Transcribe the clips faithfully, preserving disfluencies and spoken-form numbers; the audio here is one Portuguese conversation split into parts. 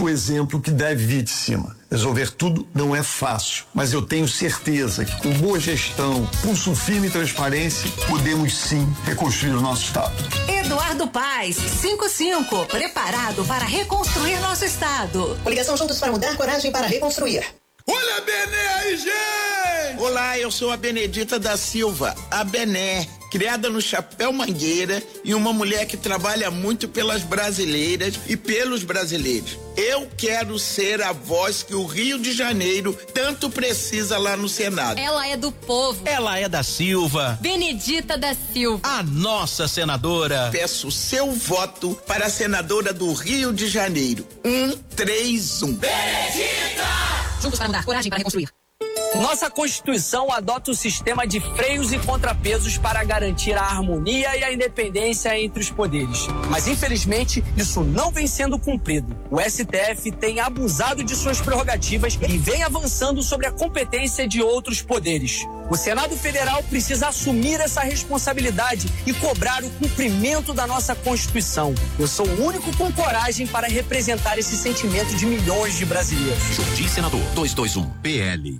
o exemplo que deve vir de cima. Resolver tudo não é fácil, mas eu tenho certeza que com boa gestão, pulso firme e transparência, podemos sim reconstruir o nosso estado. Eduardo Paes, cinquenta e cinco, preparado para reconstruir nosso estado. Coligação Juntos para Mudar, coragem para reconstruir. Olha a Bené aí, gente! Olá, eu sou a Benedita da Silva, a Bené, criada no Chapéu Mangueira e uma mulher que trabalha muito pelas brasileiras e pelos brasileiros. Eu quero ser a voz que o Rio de Janeiro tanto precisa lá no Senado. Ela é do povo. Ela é da Silva. Benedita da Silva. A nossa senadora. Peço seu voto para a senadora do Rio de Janeiro. Um, três, um. Benedita! Juntos para mudar, coragem para reconstruir. Nossa Constituição adota o sistema de freios e contrapesos para garantir a harmonia e a independência entre os poderes. Mas, infelizmente, isso não vem sendo cumprido. O S T F tem abusado de suas prerrogativas e vem avançando sobre a competência de outros poderes. O Senado Federal precisa assumir essa responsabilidade e cobrar o cumprimento da nossa Constituição. Eu sou o único com coragem para representar esse sentimento de milhões de brasileiros. Jardim Senador duzentos e vinte e um, P L.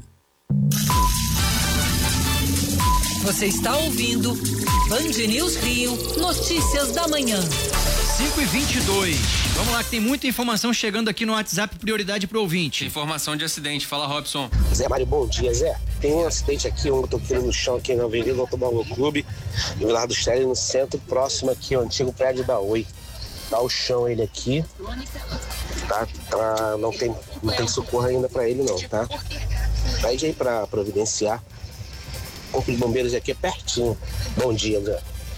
Você está ouvindo Band News Rio, notícias da manhã. cinco e vinte e dois. Vamos lá, que tem muita informação chegando aqui no WhatsApp, prioridade pro ouvinte. Informação de acidente, fala, Robson. Zé Mário, bom dia, Zé. Tem um acidente aqui, um motoqueiro no chão aqui na Avenida Automóvel Clube, no Vilar do Estéreo, no centro, próximo aqui ao antigo prédio da Oi. Dá o chão ele aqui, tá? Tá, não tem, não tem socorro ainda pra ele não, tá? Pede aí pra providenciar. O Corpo de Bombeiros aqui é pertinho. Bom dia, Zé.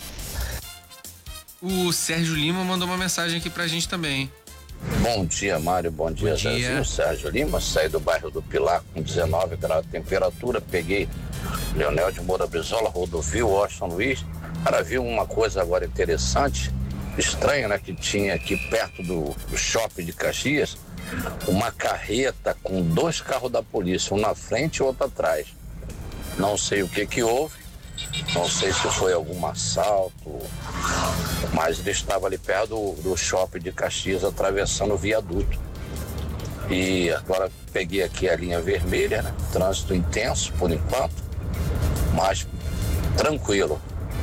O Sérgio Lima mandou uma mensagem aqui pra gente também. Bom dia, Mário. Bom dia, Bom dia. Zezinho. Sérgio Lima, saí do bairro do Pilar com dezenove graus de temperatura, peguei Leonel de Moura Brizola, rodovia Washington Luiz. Cara, viu uma coisa agora interessante, estranha, né? Que tinha aqui perto do, do shopping de Caxias, uma carreta com dois carros da polícia, um na frente e outro atrás. Não sei o que que houve, não sei se foi algum assalto, mas ele estava ali perto do, do shopping de Caxias, atravessando o viaduto. E agora peguei aqui a linha vermelha, né? Trânsito intenso por enquanto, mas tranquilo.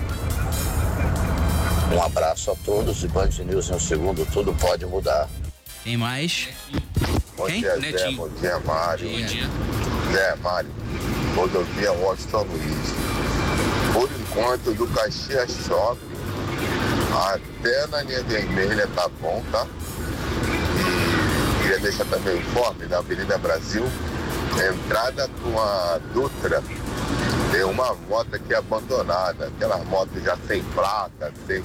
Um abraço a todos e Band News em um segundo, tudo pode mudar. Tem mais? Bom Quem? dia, Netinho. Zé. Bom dia, Mário. Bom dia. Zé, Mário. Rodovia Washington Luiz. Por enquanto, do Caxias Shopping até na linha vermelha tá bom, tá? E queria deixar também o informe da Avenida Brasil, entrada com a Dutra, tem uma moto aqui abandonada, aquelas motos já sem placa, sem...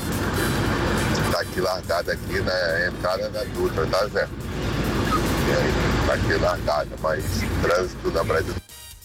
Tá aqui largada aqui na entrada da Dutra, tá, Zé? E aí, tá aqui largada, mas trânsito na Brasil.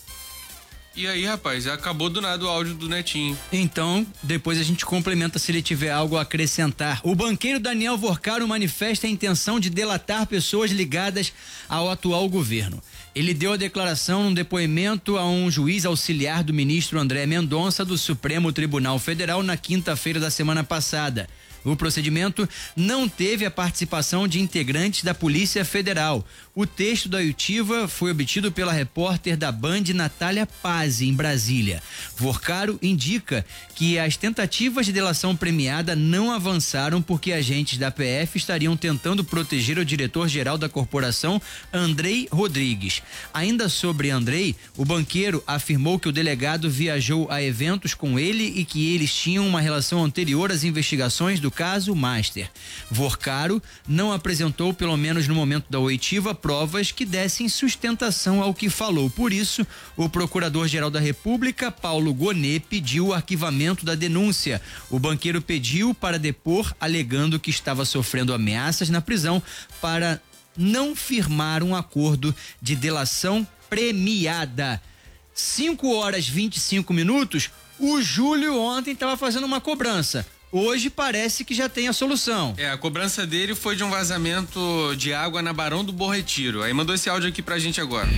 E aí, rapaz, acabou do nada o áudio do Netinho. Então, depois a gente complementa se ele tiver algo a acrescentar. O banqueiro Daniel Vorcaro manifesta a intenção de delatar pessoas ligadas ao atual governo. Ele deu a declaração num depoimento a um juiz auxiliar do ministro André Mendonça do Supremo Tribunal Federal na quinta-feira da semana passada. O procedimento não teve a participação de integrantes da Polícia Federal. O texto da oitiva foi obtido pela repórter da Band, Natália Pazzi, em Brasília. Vorcaro indica que as tentativas de delação premiada não avançaram porque agentes da P F estariam tentando proteger o diretor-geral da corporação, Andrei Rodrigues. Ainda sobre Andrei, o banqueiro afirmou que o delegado viajou a eventos com ele e que eles tinham uma relação anterior às investigações do caso Master. Vorcaro não apresentou, pelo menos no momento da oitiva, provas que dessem sustentação ao que falou. Por isso, o Procurador-Geral da República, Paulo Gonet, pediu o arquivamento da denúncia. O banqueiro pediu para depor, alegando que estava sofrendo ameaças na prisão para não firmar um acordo de delação premiada. cinco horas e vinte e cinco minutos, o Júlio ontem estava fazendo uma cobrança. Hoje parece que já tem a solução. É, a cobrança dele foi de um vazamento de água na Barão do Bom Retiro. Aí mandou esse áudio aqui pra gente agora.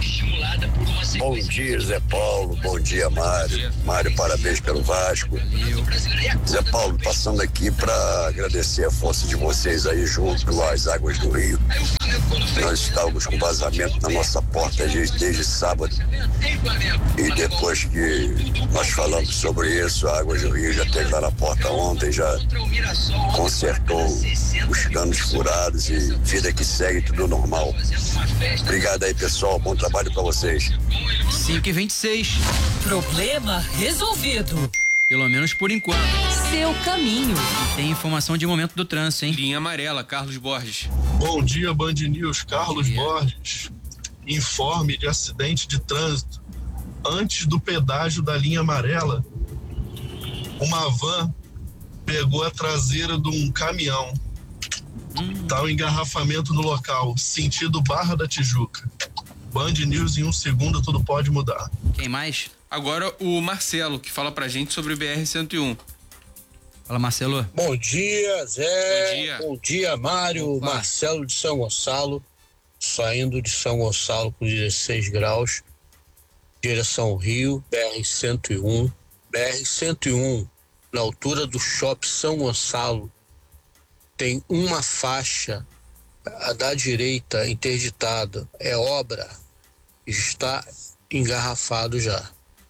Bom dia, Zé Paulo. Bom dia, Mário. Bom dia. Mário, parabéns pelo Vasco. Zé Paulo, passando aqui para agradecer a força de vocês aí junto às águas do Rio. Nós estávamos com vazamento na nossa porta desde, desde sábado. E depois que nós falamos sobre isso, a Águas do Rio já esteve lá na porta ontem, já consertou os canos furados e vida que segue, tudo normal. Obrigado aí, pessoal. Bom trabalho para vocês. cinco e vinte e seis. Problema resolvido. Pelo menos por enquanto. Seu caminho. Tem informação de momento do trânsito, hein? Linha amarela, Carlos Borges. Bom dia, Band News. Carlos Borges. Informe de acidente de trânsito. Antes do pedágio da linha amarela, uma van pegou a traseira de um caminhão. Hum. Tá um engarrafamento no local, sentido Barra da Tijuca. Band News, em um segundo tudo pode mudar. Quem mais? Agora o Marcelo, que fala pra gente sobre o B R cento e um. Fala, Marcelo. Bom dia, Zé. Bom dia, Bom dia Mário. Opa. Marcelo de São Gonçalo, saindo de São Gonçalo com dezesseis graus, direção Rio, B R cento e um. B R cento e um, na altura do Shopping São Gonçalo, tem uma faixa a da direita interditada. É obra, está engarrafado já.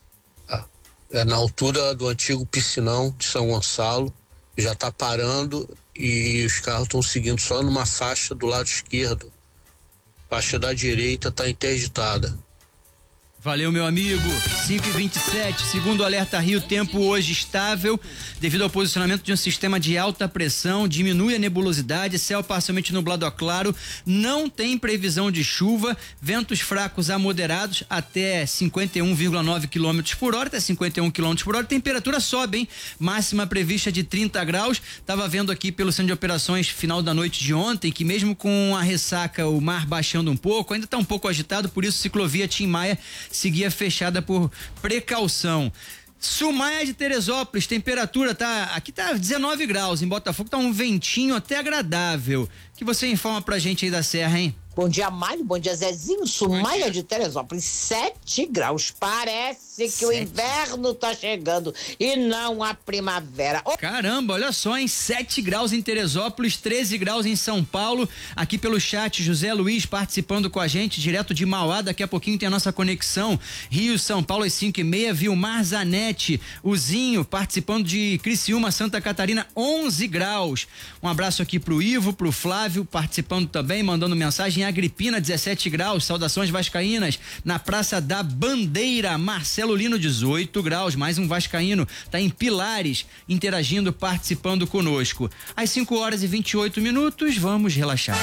É na altura do antigo piscinão de São Gonçalo, já está parando e os carros estão seguindo só numa faixa do lado esquerdo. Faixa da direita está interditada. Valeu, meu amigo. cinco e vinte e sete. Segundo o Alerta Rio, tempo hoje estável devido ao posicionamento de um sistema de alta pressão, diminui a nebulosidade, céu parcialmente nublado a claro, não tem previsão de chuva, ventos fracos a moderados até cinquenta e um vírgula nove quilômetros por hora, até cinquenta e um quilômetros por hora. Temperatura sobe, hein? Máxima prevista de trinta graus. Tava vendo aqui pelo centro de operações final da noite de ontem que mesmo com a ressaca, o mar baixando um pouco, ainda tá um pouco agitado, por isso ciclovia Tim Maia seguia fechada por precaução. Sumaia de Teresópolis, temperatura tá, aqui tá dezenove graus, em Botafogo tá um ventinho até agradável. Que você informa pra gente aí da Serra, hein? Bom dia, Mário, bom dia, Zezinho. Sumaia de Teresópolis, sete graus. Parece que Sete. o inverno tá chegando e não a primavera. Oh. Caramba, olha só, em sete graus em Teresópolis, treze graus em São Paulo. Aqui pelo chat, José Luiz participando com a gente, direto de Mauá. Daqui a pouquinho tem a nossa conexão. Rio, São Paulo, às cinco e meia. Vilmar Zanetti, o Zinho, participando de Criciúma, Santa Catarina, onze graus. Um abraço aqui pro Ivo, pro Flávio, participando também, mandando mensagem. Agripina, dezessete graus, saudações vascaínas. Na Praça da Bandeira, Marcelo Lino, dezoito graus, mais um vascaíno, tá em Pilares, interagindo, participando conosco. Às cinco horas e vinte e oito minutos, vamos relaxar.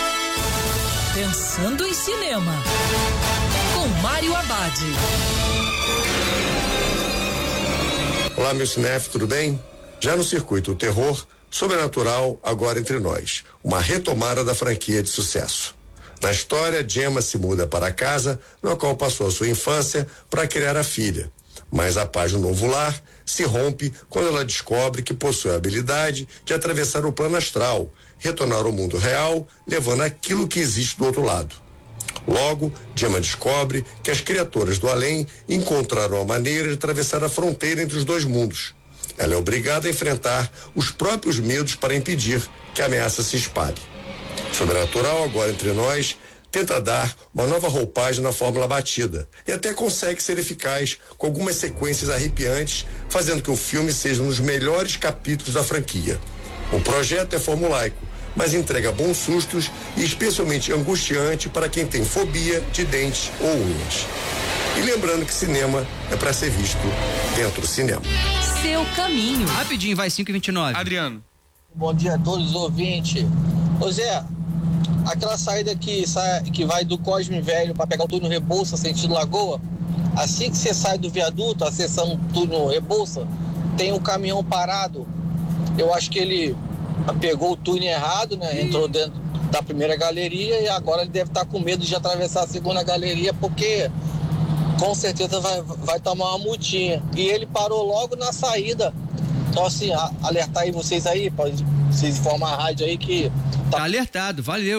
Pensando em cinema, com Mário Abad. Olá, meu cinef, tudo bem? Já no circuito o terror, Sobrenatural, agora entre nós, uma retomada da franquia de sucesso. Na história, Gemma se muda para a casa na qual passou a sua infância para criar a filha. Mas a paz do novo lar se rompe quando ela descobre que possui a habilidade de atravessar o plano astral, retornar ao mundo real, levando aquilo que existe do outro lado. Logo, Gemma descobre que as criaturas do além encontraram a maneira de atravessar a fronteira entre os dois mundos. Ela é obrigada a enfrentar os próprios medos para impedir que a ameaça se espalhe. Sobrenatural, agora entre nós, tenta dar uma nova roupagem na fórmula batida e até consegue ser eficaz com algumas sequências arrepiantes, fazendo que o filme seja um dos melhores capítulos da franquia. O projeto é formulaico, mas entrega bons sustos e especialmente angustiante para quem tem fobia de dentes ou unhas. E lembrando que cinema é para ser visto dentro do cinema. Seu caminho. Rapidinho, vai, cinco e vinte e nove. Adriano. Bom dia a todos os ouvintes. Ô Zé, aquela saída que, sai, que vai do Cosme Velho para pegar o túnel Rebouça, sentido Lagoa, assim que você sai do viaduto, acessando o túnel Rebouça, tem um caminhão parado. Eu acho que ele pegou o túnel errado, né? Entrou dentro da primeira galeria e agora ele deve estar com medo de atravessar a segunda galeria, porque com certeza vai, vai tomar uma multinha. E ele parou logo na saída. Então, assim, a, alertar aí vocês aí, para vocês informar a rádio aí que... Tá, tá alertado, valeu.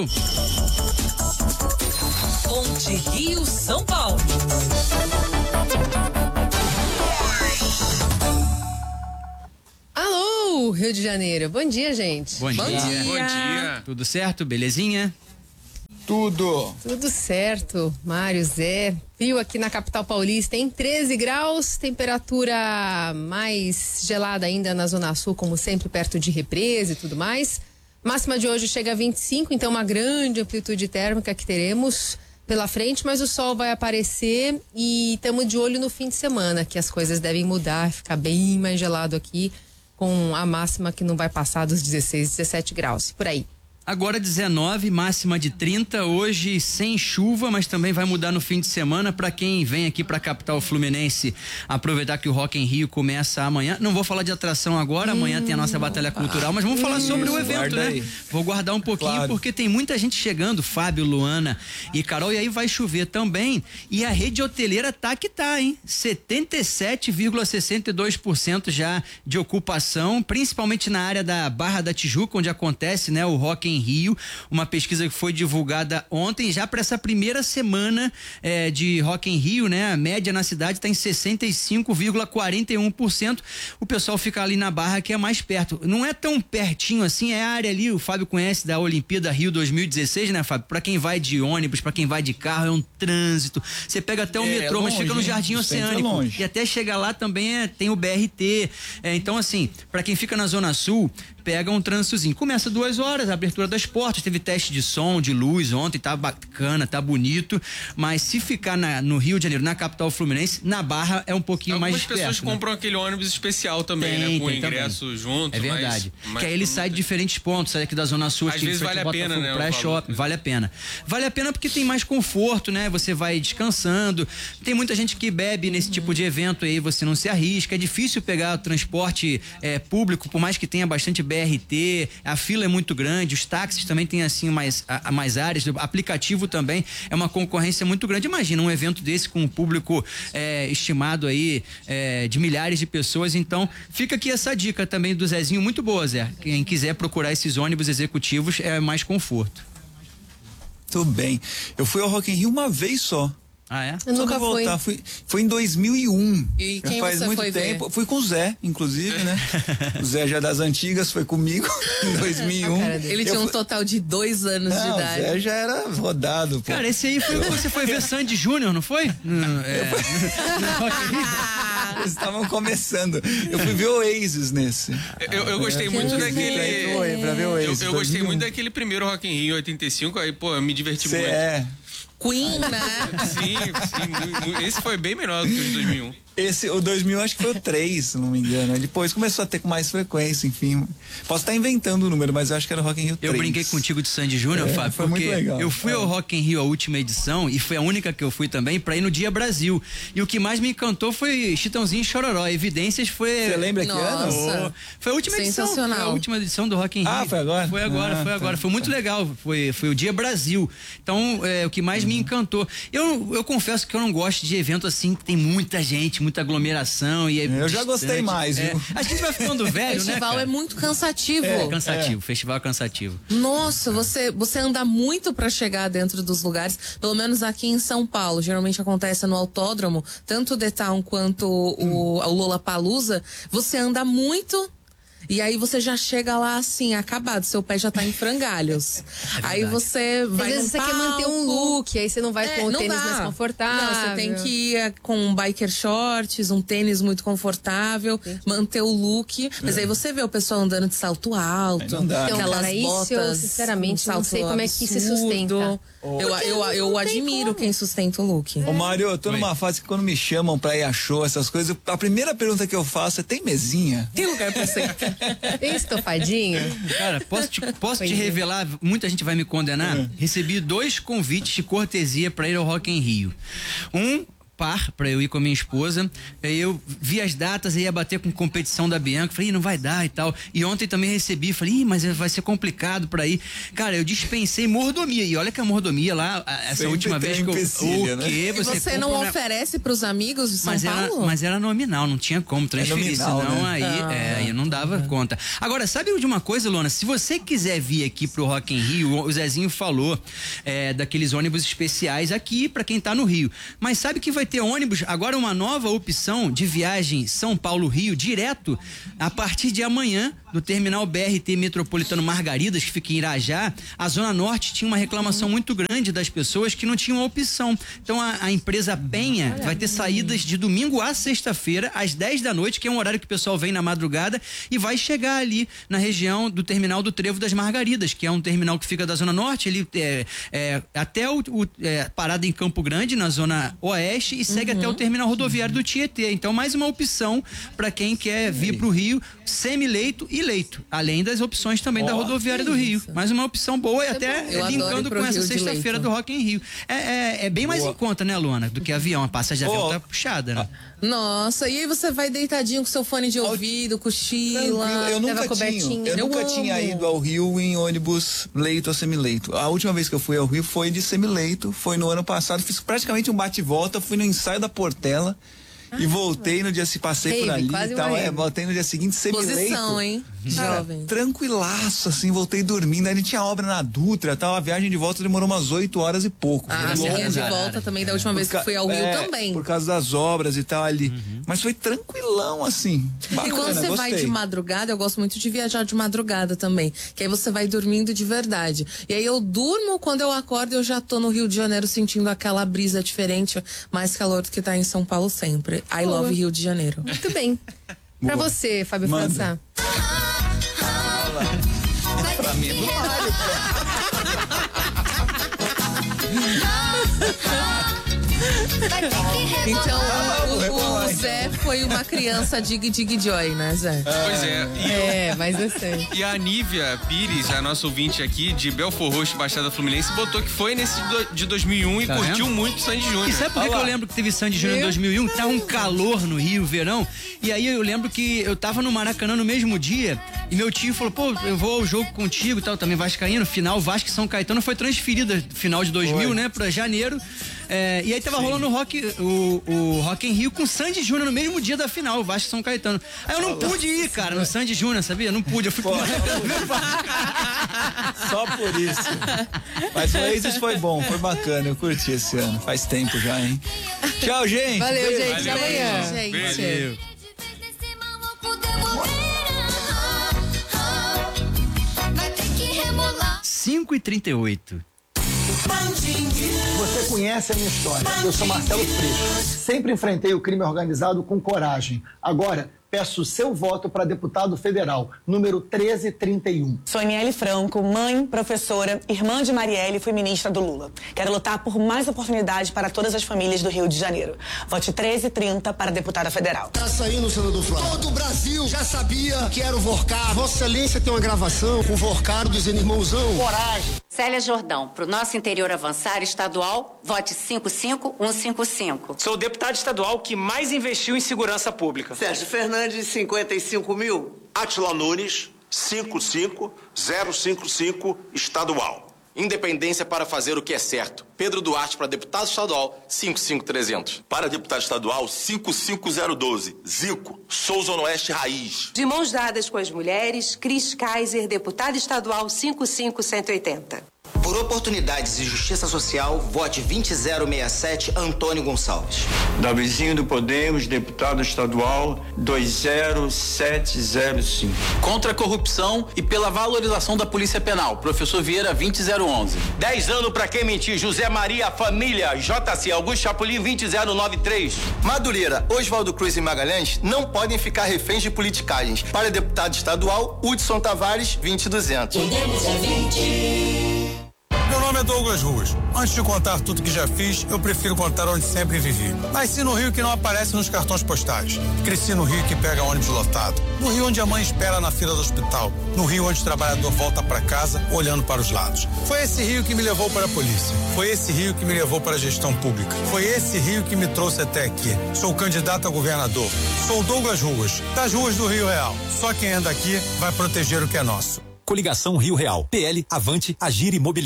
Ponte Rio, São Paulo. Alô, Rio de Janeiro. Bom dia, gente. Bom dia. Bom dia. Tudo certo? Belezinha? tudo? Tudo certo, Mário, Zé. Frio aqui na capital paulista em treze graus, temperatura mais gelada ainda na Zona Sul, como sempre, perto de Represa e tudo mais. Máxima de hoje chega a vinte e cinco, então uma grande amplitude térmica que teremos pela frente, mas o sol vai aparecer e estamos de olho no fim de semana, que as coisas devem mudar, ficar bem mais gelado aqui, com a máxima que não vai passar dos dezesseis, dezessete graus, por aí. Agora dezenove, máxima de trinta, hoje sem chuva, mas também vai mudar no fim de semana. Para quem vem aqui para a capital fluminense, aproveitar que o Rock in Rio começa amanhã. Não vou falar de atração agora, amanhã hum, tem a nossa batalha cultural, mas vamos falar sobre o evento, né? Aí. Vou guardar um pouquinho, claro, porque tem muita gente chegando, Fábio, Luana e Carol, e aí vai chover também. E a rede hoteleira tá que tá, hein? setenta e sete vírgula sessenta e dois por cento já de ocupação, principalmente na área da Barra da Tijuca, onde acontece, né, o Rock in Rio, uma pesquisa que foi divulgada ontem, já para essa primeira semana eh, de Rock in Rio, né? A média na cidade está em sessenta e cinco vírgula quarenta e um por cento. O pessoal fica ali na Barra, que é mais perto. Não é tão pertinho assim, é a área ali, o Fábio conhece, da Olimpíada Rio dois mil e dezesseis, né, Fábio? Para quem vai de ônibus, para quem vai de carro, é um trânsito. Você pega até o é, metrô, é longe, mas fica no Jardim Oceânico. É e até chegar lá também é, tem o B R T. É, então, assim, para quem fica na Zona Sul, pega um trânsitozinho. Começa duas horas, a abertura das portas, teve teste de som, de luz ontem, tá bacana, tá bonito, mas se ficar na, no Rio de Janeiro, na capital fluminense, na Barra é um pouquinho Algumas mais perto. Algumas pessoas, né, compram aquele ônibus especial também, tem, né? Com o ingresso também junto. É verdade. Mas, mas que aí ele sai de diferentes pontos, sai aqui da Zona Sul. Às vezes vale a pena, né? Pré-shopping, vale a pena. Vale a pena porque tem mais conforto, né? Você vai descansando. Tem muita gente que bebe nesse tipo de evento aí, você não se arrisca. É difícil pegar o transporte é, público, por mais que tenha bastante B R T, a fila é muito grande, os táxis também tem assim mais, a, a mais áreas, o aplicativo também é uma concorrência muito grande. Imagina um evento desse com um público é, estimado aí é, de milhares de pessoas. Então fica aqui essa dica também do Zezinho, muito boa, Zé. Quem quiser procurar esses ônibus executivos é mais conforto. Tudo bem. Eu fui ao Rock in Rio uma vez só. Ah, é? Eu só nunca voltar. Fui. Foi em dois mil e um. E quem faz você muito foi tempo. ver? Fui com o Zé, inclusive, né? O Zé já das antigas, foi comigo em dois mil e um. Ele tinha eu um fui... total de dois anos não, de idade. O Zé já era rodado, pô. Cara, esse aí foi quando você foi ver Sandy Júnior, não foi? Não, é... Eles estavam começando. Eu fui ver o Oasis nesse. Eu, eu gostei é, muito eu daquele. É. Pra ver o Oasis, eu eu gostei muito daquele primeiro Rock in Rio oitenta e cinco, aí, pô, eu me diverti Cê muito. É. Queen, né? Sim, sim. Esse foi bem melhor do que o de dois mil e um. Esse, o dois mil acho que foi o três, se não me engano. Depois começou a ter com mais frequência, enfim. Posso estar inventando o número, mas eu acho que era o Rock in Rio três. Eu brinquei contigo de Sandy Júnior, é, Fábio, foi porque muito legal. Eu fui é. ao Rock in Rio, a última edição, e foi a única que eu fui também, pra ir no Dia Brasil. E o que mais me encantou foi Chitãozinho e Chororó. Evidências foi... Você lembra que Nossa. ano? Foi a última edição. Foi a última edição do Rock in Rio. Ah, foi agora? Foi agora, ah, foi agora. Tá, foi muito tá. legal. Foi, foi o Dia Brasil. Então, é, o que mais uhum. me encantou. Eu, eu confesso que eu não gosto de evento assim, que tem muita gente, muita aglomeração. E é eu distante. já gostei mais, viu? É, a gente vai ficando velho, né? O festival cara? é muito cansativo. É, cansativo, é. Festival é cansativo. Nossa, você, você anda muito pra chegar dentro dos lugares, pelo menos aqui em São Paulo. Geralmente acontece no autódromo, tanto o The Town quanto o, o Lollapalooza. Você anda muito. E aí você já chega lá assim, acabado, seu pé já tá em frangalhos. É aí você vai. Às vezes você palco, quer manter um look, aí você não vai é, com o não tênis dá. mais confortável. Não, você tem que ir com um biker shorts, um tênis muito confortável, manter o look. Mas é. aí você vê o pessoal andando de salto alto, não dá. aquelas então, cara, botas. Isso eu, sinceramente, um não sei como é que se sustenta. Oh. Eu, eu, eu, eu admiro quem sustenta o look. Ô, Mário, eu tô Oi. numa fase que quando me chamam pra ir a show, essas coisas, a primeira pergunta que eu faço é: tem mesinha? Tem lugar pra sentar? Tem estofadinho? Cara, posso te, posso te revelar, muita gente vai me condenar. É. Recebi dois convites de cortesia pra ir ao Rock in Rio. Um par pra eu ir com a minha esposa. Aí eu vi as datas e ia bater com competição da Bianca. Falei, não vai dar e tal. E ontem também recebi. Falei, Ih, mas vai ser complicado pra ir. Cara, eu dispensei mordomia. E olha que a mordomia lá, essa Sempre última vez que eu. O né? quê? Você, você não na... oferece pros amigos de São mas Paulo? Era, mas era nominal, não tinha como transferir. É nominal, senão né? aí, ah, é, aí não dava é. conta. Agora, sabe de uma coisa, Lona? Se você quiser vir aqui pro Rock in Rio, o Zezinho falou é, daqueles ônibus especiais aqui pra quem tá no Rio. Mas sabe que vai ter ônibus, agora uma nova opção de viagem São Paulo-Rio direto a partir de amanhã do terminal B R T Metropolitano Margaridas, que fica em Irajá. A Zona Norte tinha uma reclamação muito grande das pessoas que não tinham opção. Então a, a empresa Penha vai ter saídas de domingo a sexta-feira, às dez da noite, que é um horário que o pessoal vem na madrugada, e vai chegar ali na região do terminal do Trevo das Margaridas, que é um terminal que fica da Zona Norte, ele é, é até o, o é, parada em Campo Grande, na Zona Oeste, e segue uhum. até o terminal rodoviário do Tietê. Então, mais uma opção para quem quer vir para o Rio, semileito e leito, além das opções também oh, da rodoviária do Rio. Mais uma opção boa e até é linkando com essa sexta-feira do Rock in Rio. É, é, é bem mais boa. Em conta, né, Luana, do que avião. A passagem de avião oh. tá puxada, né? Nossa, e aí você vai deitadinho com seu fone de ouvido, cochila, eu nunca leva tinha, eu, eu nunca amo. tinha ido ao Rio em ônibus leito ou semileito. A última vez que eu fui ao Rio foi de semileito, foi no ano passado, fiz praticamente um bate-volta, fui no ensaio da Portela. Ah, e voltei no dia se passei rave, por ali e tal. É, voltei no dia seguinte semileito. Posição, hein? Cara, jovem. Tranquilaço, assim, voltei dormindo. Aí a gente tinha obra na Dutra, tal. A viagem de volta demorou umas oito horas e pouco. Ah, a viagem de volta também da última vez que fui ao Rio é, também. Por causa das obras e tal ali. Uhum. Mas foi tranquilão, assim. Bacana, e quando você gostei. vai de madrugada, eu gosto muito de viajar de madrugada também. Que aí você vai dormindo de verdade. E aí eu durmo, quando eu acordo, eu já tô no Rio de Janeiro sentindo aquela brisa diferente, mais calor do que tá em São Paulo sempre. I Boa. love Rio de Janeiro. Muito bem. Pra você, Fábio Manda. França. Pra mim, do Mário. Então, o, o Zé foi uma criança dig dig joy, né, Zé? Pois é. E é, mas eu sei. E a Nívia Pires, a nossa ouvinte aqui de Belfort Roxo, Baixada Fluminense, botou que foi nesse do, de dois mil e um e tá curtiu vendo? muito Sandy Júnior. E sabe por que eu lembro que teve Sandy Júnior em dois mil e um? Tava um calor no Rio, verão. E aí eu lembro que eu tava no Maracanã no mesmo dia e meu tio falou, pô, eu vou ao jogo contigo e tal, também vascaíno, final Vasco e São Caetano foi transferida final de dois mil, foi. né, pra janeiro. É, e aí tava Sim. rolando o rock, o, o Rock in Rio com Sandy Júnior no mesmo dia da final, Vasco e São Caetano. Aí eu não pude ir, cara, no Sandy Júnior, sabia? Não pude, eu fui pro Só por isso. Mas o Oasis foi bom, foi bacana, eu curti esse ano. Faz tempo já, hein? Tchau, gente. Valeu, Beijo. gente. Até amanhã. Gente. Valeu. cinco e trinta e oito. Você conhece a minha história. Eu sou Marcelo Freixo. Sempre enfrentei o crime organizado com coragem. Agora, peço o seu voto para deputado federal, número treze trinta e um. Sou Aniele Franco, mãe, professora, irmã de Marielle e fui ministra do Lula. Quero lutar por mais oportunidades para todas as famílias do Rio de Janeiro. Vote treze trinta para deputada federal. Tá saindo, senador Flávio. Todo o Brasil já sabia que era o Vorcar. Vossa Excelência tem uma gravação com o Vorcar dizendo irmãozão. Coragem. Célia Jordão, para o nosso interior avançar estadual, vote cinco cinco um cinco cinco. Sou o deputado estadual que mais investiu em segurança pública. Sérgio Fernandes, cinquenta e cinco mil. Átila Nunes, cinco cinco zero cinco cinco, estadual. Independência para fazer o que é certo. Pedro Duarte para deputado estadual, cinco cinco trezentos. Para deputado estadual, cinco cinco zero doze. Zico, Souza Oeste Raiz. De mãos dadas com as mulheres, Cris Kaiser, deputado estadual, cinco cinco um oito zero. Por oportunidades e justiça social, vote vinte zero sessenta e sete, Antônio Gonçalves. Davizinho do Podemos, deputado estadual, dois zero sete zero cinco. Contra a corrupção e pela valorização da Polícia Penal, professor Vieira, vinte zero onze. dez anos pra quem mentir, José Maria, família, J C, Augusto Chapolin, vinte zero nove três. Madureira, Oswaldo Cruz e Magalhães não podem ficar reféns de politicagens. Para deputado estadual, Hudson Tavares, vinte duzentos. Podemos é vinte. Meu nome é Douglas Ruas. Antes de contar tudo que já fiz, eu prefiro contar onde sempre vivi. Nasci no Rio que não aparece nos cartões postais. Cresci no Rio que pega ônibus lotado. No Rio onde a mãe espera na fila do hospital. No Rio onde o trabalhador volta para casa olhando para os lados. Foi esse Rio que me levou para a polícia. Foi esse Rio que me levou para a gestão pública. Foi esse Rio que me trouxe até aqui. Sou candidato a governador. Sou Douglas Ruas, das ruas do Rio Real. Só quem anda aqui vai proteger o que é nosso. Coligação Rio Real. P L, Avante, Agir e Mobiliza.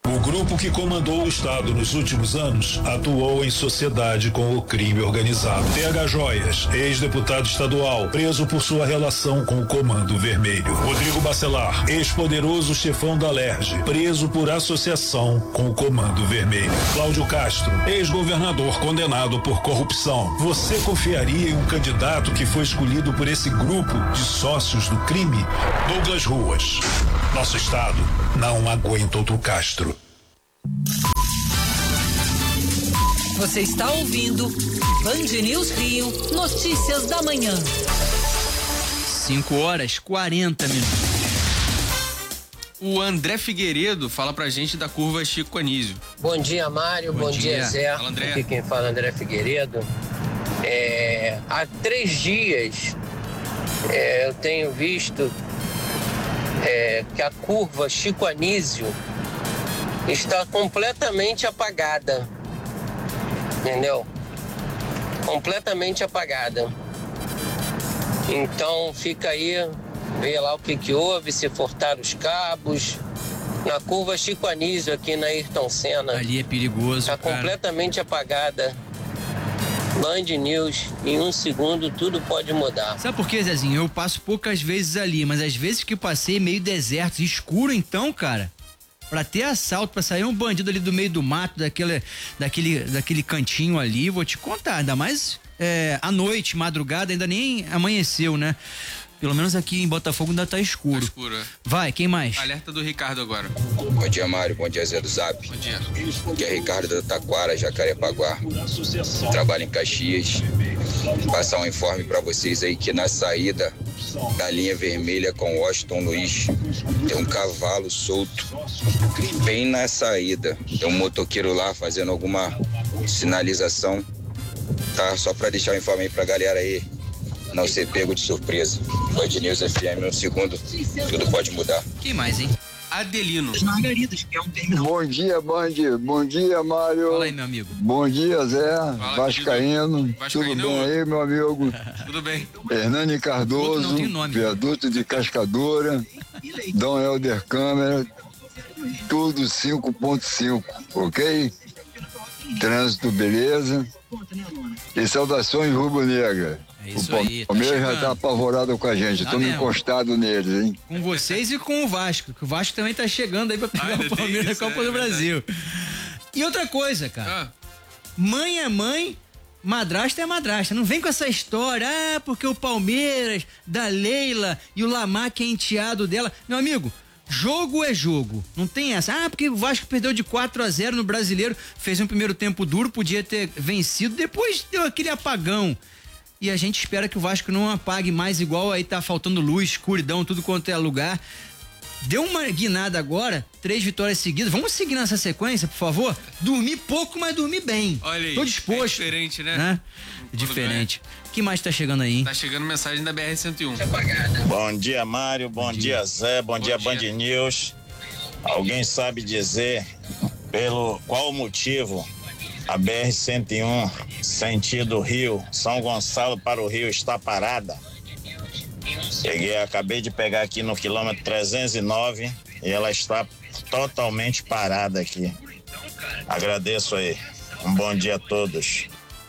O grupo que comandou o Estado nos últimos anos atuou em sociedade com o crime organizado. T H Joias, ex-deputado estadual, preso por sua relação com o Comando Vermelho. Rodrigo Bacelar, ex-poderoso chefão da Alerj, preso por associação com o Comando Vermelho. Cláudio Castro, ex-governador condenado por corrupção. Você confiaria em um candidato que foi escolhido por esse grupo de sócios do crime? Douglas Ruas. Nosso Estado não aguenta outro Castro. Você está ouvindo Band News Rio, notícias da manhã. cinco horas e quarenta minutos. O André Figueiredo fala pra gente da curva Chico Anísio. Bom dia, Mário. Bom, Bom dia, dia, Zé. Fala, André. Aqui quem fala é André Figueiredo. É, há três dias é, eu tenho visto é, que a curva Chico Anísio está completamente apagada, entendeu? Completamente apagada. Então fica aí, vê lá o que que houve, se furtaram os cabos. Na curva Chico Anísio, aqui na Ayrton Senna. Ali é perigoso, Está completamente apagada. Band News, em um segundo tudo pode mudar. Sabe por quê, Zezinho? Eu passo poucas vezes ali, mas às vezes que eu passei meio deserto, escuro então, cara. Pra ter assalto, pra sair um bandido ali do meio do mato, daquele, daquele, daquele cantinho ali, vou te contar, ainda mais é, à noite, madrugada, ainda nem amanheceu, né? Pelo menos aqui em Botafogo ainda tá escuro. Tá escuro, é. Vai, quem mais? Alerta do Ricardo agora. Bom dia, Mário. Bom dia, Zé do Zap. Bom dia. Aqui é Ricardo da Taquara, Jacarepaguá. Trabalho em Caxias. Passar um informe pra vocês aí que na saída da linha vermelha com Washington Luiz tem um cavalo solto bem na saída. Tem um motoqueiro lá fazendo alguma sinalização. Tá? Só pra deixar o informe aí pra galera aí não ser pego de surpresa. Band News F M, um segundo, tudo pode mudar. Quem mais, hein? Adelino. Margaridas, que é um terminal. Bom dia, Band. Bom dia, Mário. Fala aí, meu amigo. Bom dia, Zé. Fala, Vascaíno. Vascaíno. Tudo bem aí, meu amigo? Tudo bem. Hernani Cardoso, não tem nome, viaduto de Cascadora, Dom Helder Câmara, tudo cinco ponto cinco, ok? Trânsito, beleza? E saudações rubro-negra. É isso o aí, tá Palmeiras chegando. já tá apavorado com a gente, Tá estamos mesmo. encostados neles, hein? Com vocês e com o Vasco, que o Vasco também tá chegando aí pra pegar Ah, o Palmeiras isso, na Copa é do verdade. Brasil. E outra coisa, cara. Ah. Mãe é mãe, madrasta é madrasta. Não vem com essa história, ah, porque o Palmeiras, da Leila e o Lamar, que é enteado dela. Meu amigo, jogo é jogo. Não tem essa. Ah, porque o Vasco perdeu de quatro a zero no Brasileiro, fez um primeiro tempo duro, podia ter vencido, depois deu aquele apagão. E a gente espera que o Vasco não apague mais, igual aí tá faltando luz, escuridão, tudo quanto é lugar. Deu uma guinada agora, três vitórias seguidas. Vamos seguir nessa sequência, por favor? Dormir pouco, mas dormir bem. Olha aí. Tô disposto. É diferente, né? né? É diferente. O que mais tá chegando aí, hein? Tá chegando mensagem da B R cento e um. Bom dia, Mário. Bom, bom dia. dia, Zé. Bom, bom dia, dia, Band News. Alguém sabe dizer pelo qual motivo a B R cento e um, sentido Rio, São Gonçalo para o Rio, está parada? Cheguei, acabei de pegar aqui no quilômetro trezentos e nove e ela está totalmente parada aqui. Agradeço aí. Um bom dia a todos.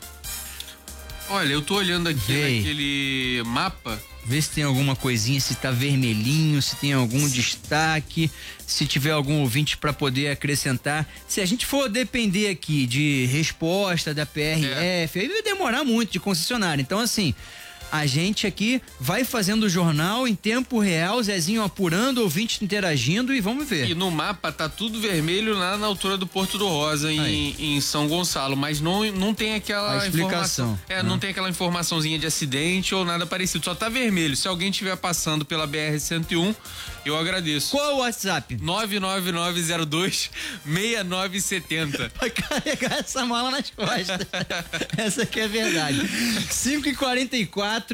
Olha, eu tô olhando aqui Ei. naquele mapa. Vê se tem alguma coisinha, se tá vermelhinho, se tem algum destaque, se tiver algum ouvinte para poder acrescentar. Se a gente for depender aqui de resposta da P R F, é. aí vai demorar muito de concessionária. Então, assim, a gente aqui vai fazendo o jornal em tempo real, Zezinho apurando, ouvinte interagindo e vamos ver. E no mapa tá tudo vermelho lá na altura do Porto do Rosa, em, em São Gonçalo, mas não, não tem aquela a explicação. informação. É, não. não tem aquela informaçãozinha de acidente ou nada parecido, só tá vermelho. Se alguém estiver passando pela B R cento e um, eu agradeço. Qual o WhatsApp? nove nove nove zero dois seis nove sete zero. Vai carregar essa mala nas costas. Essa aqui é verdade. cinco e quarenta e quatro.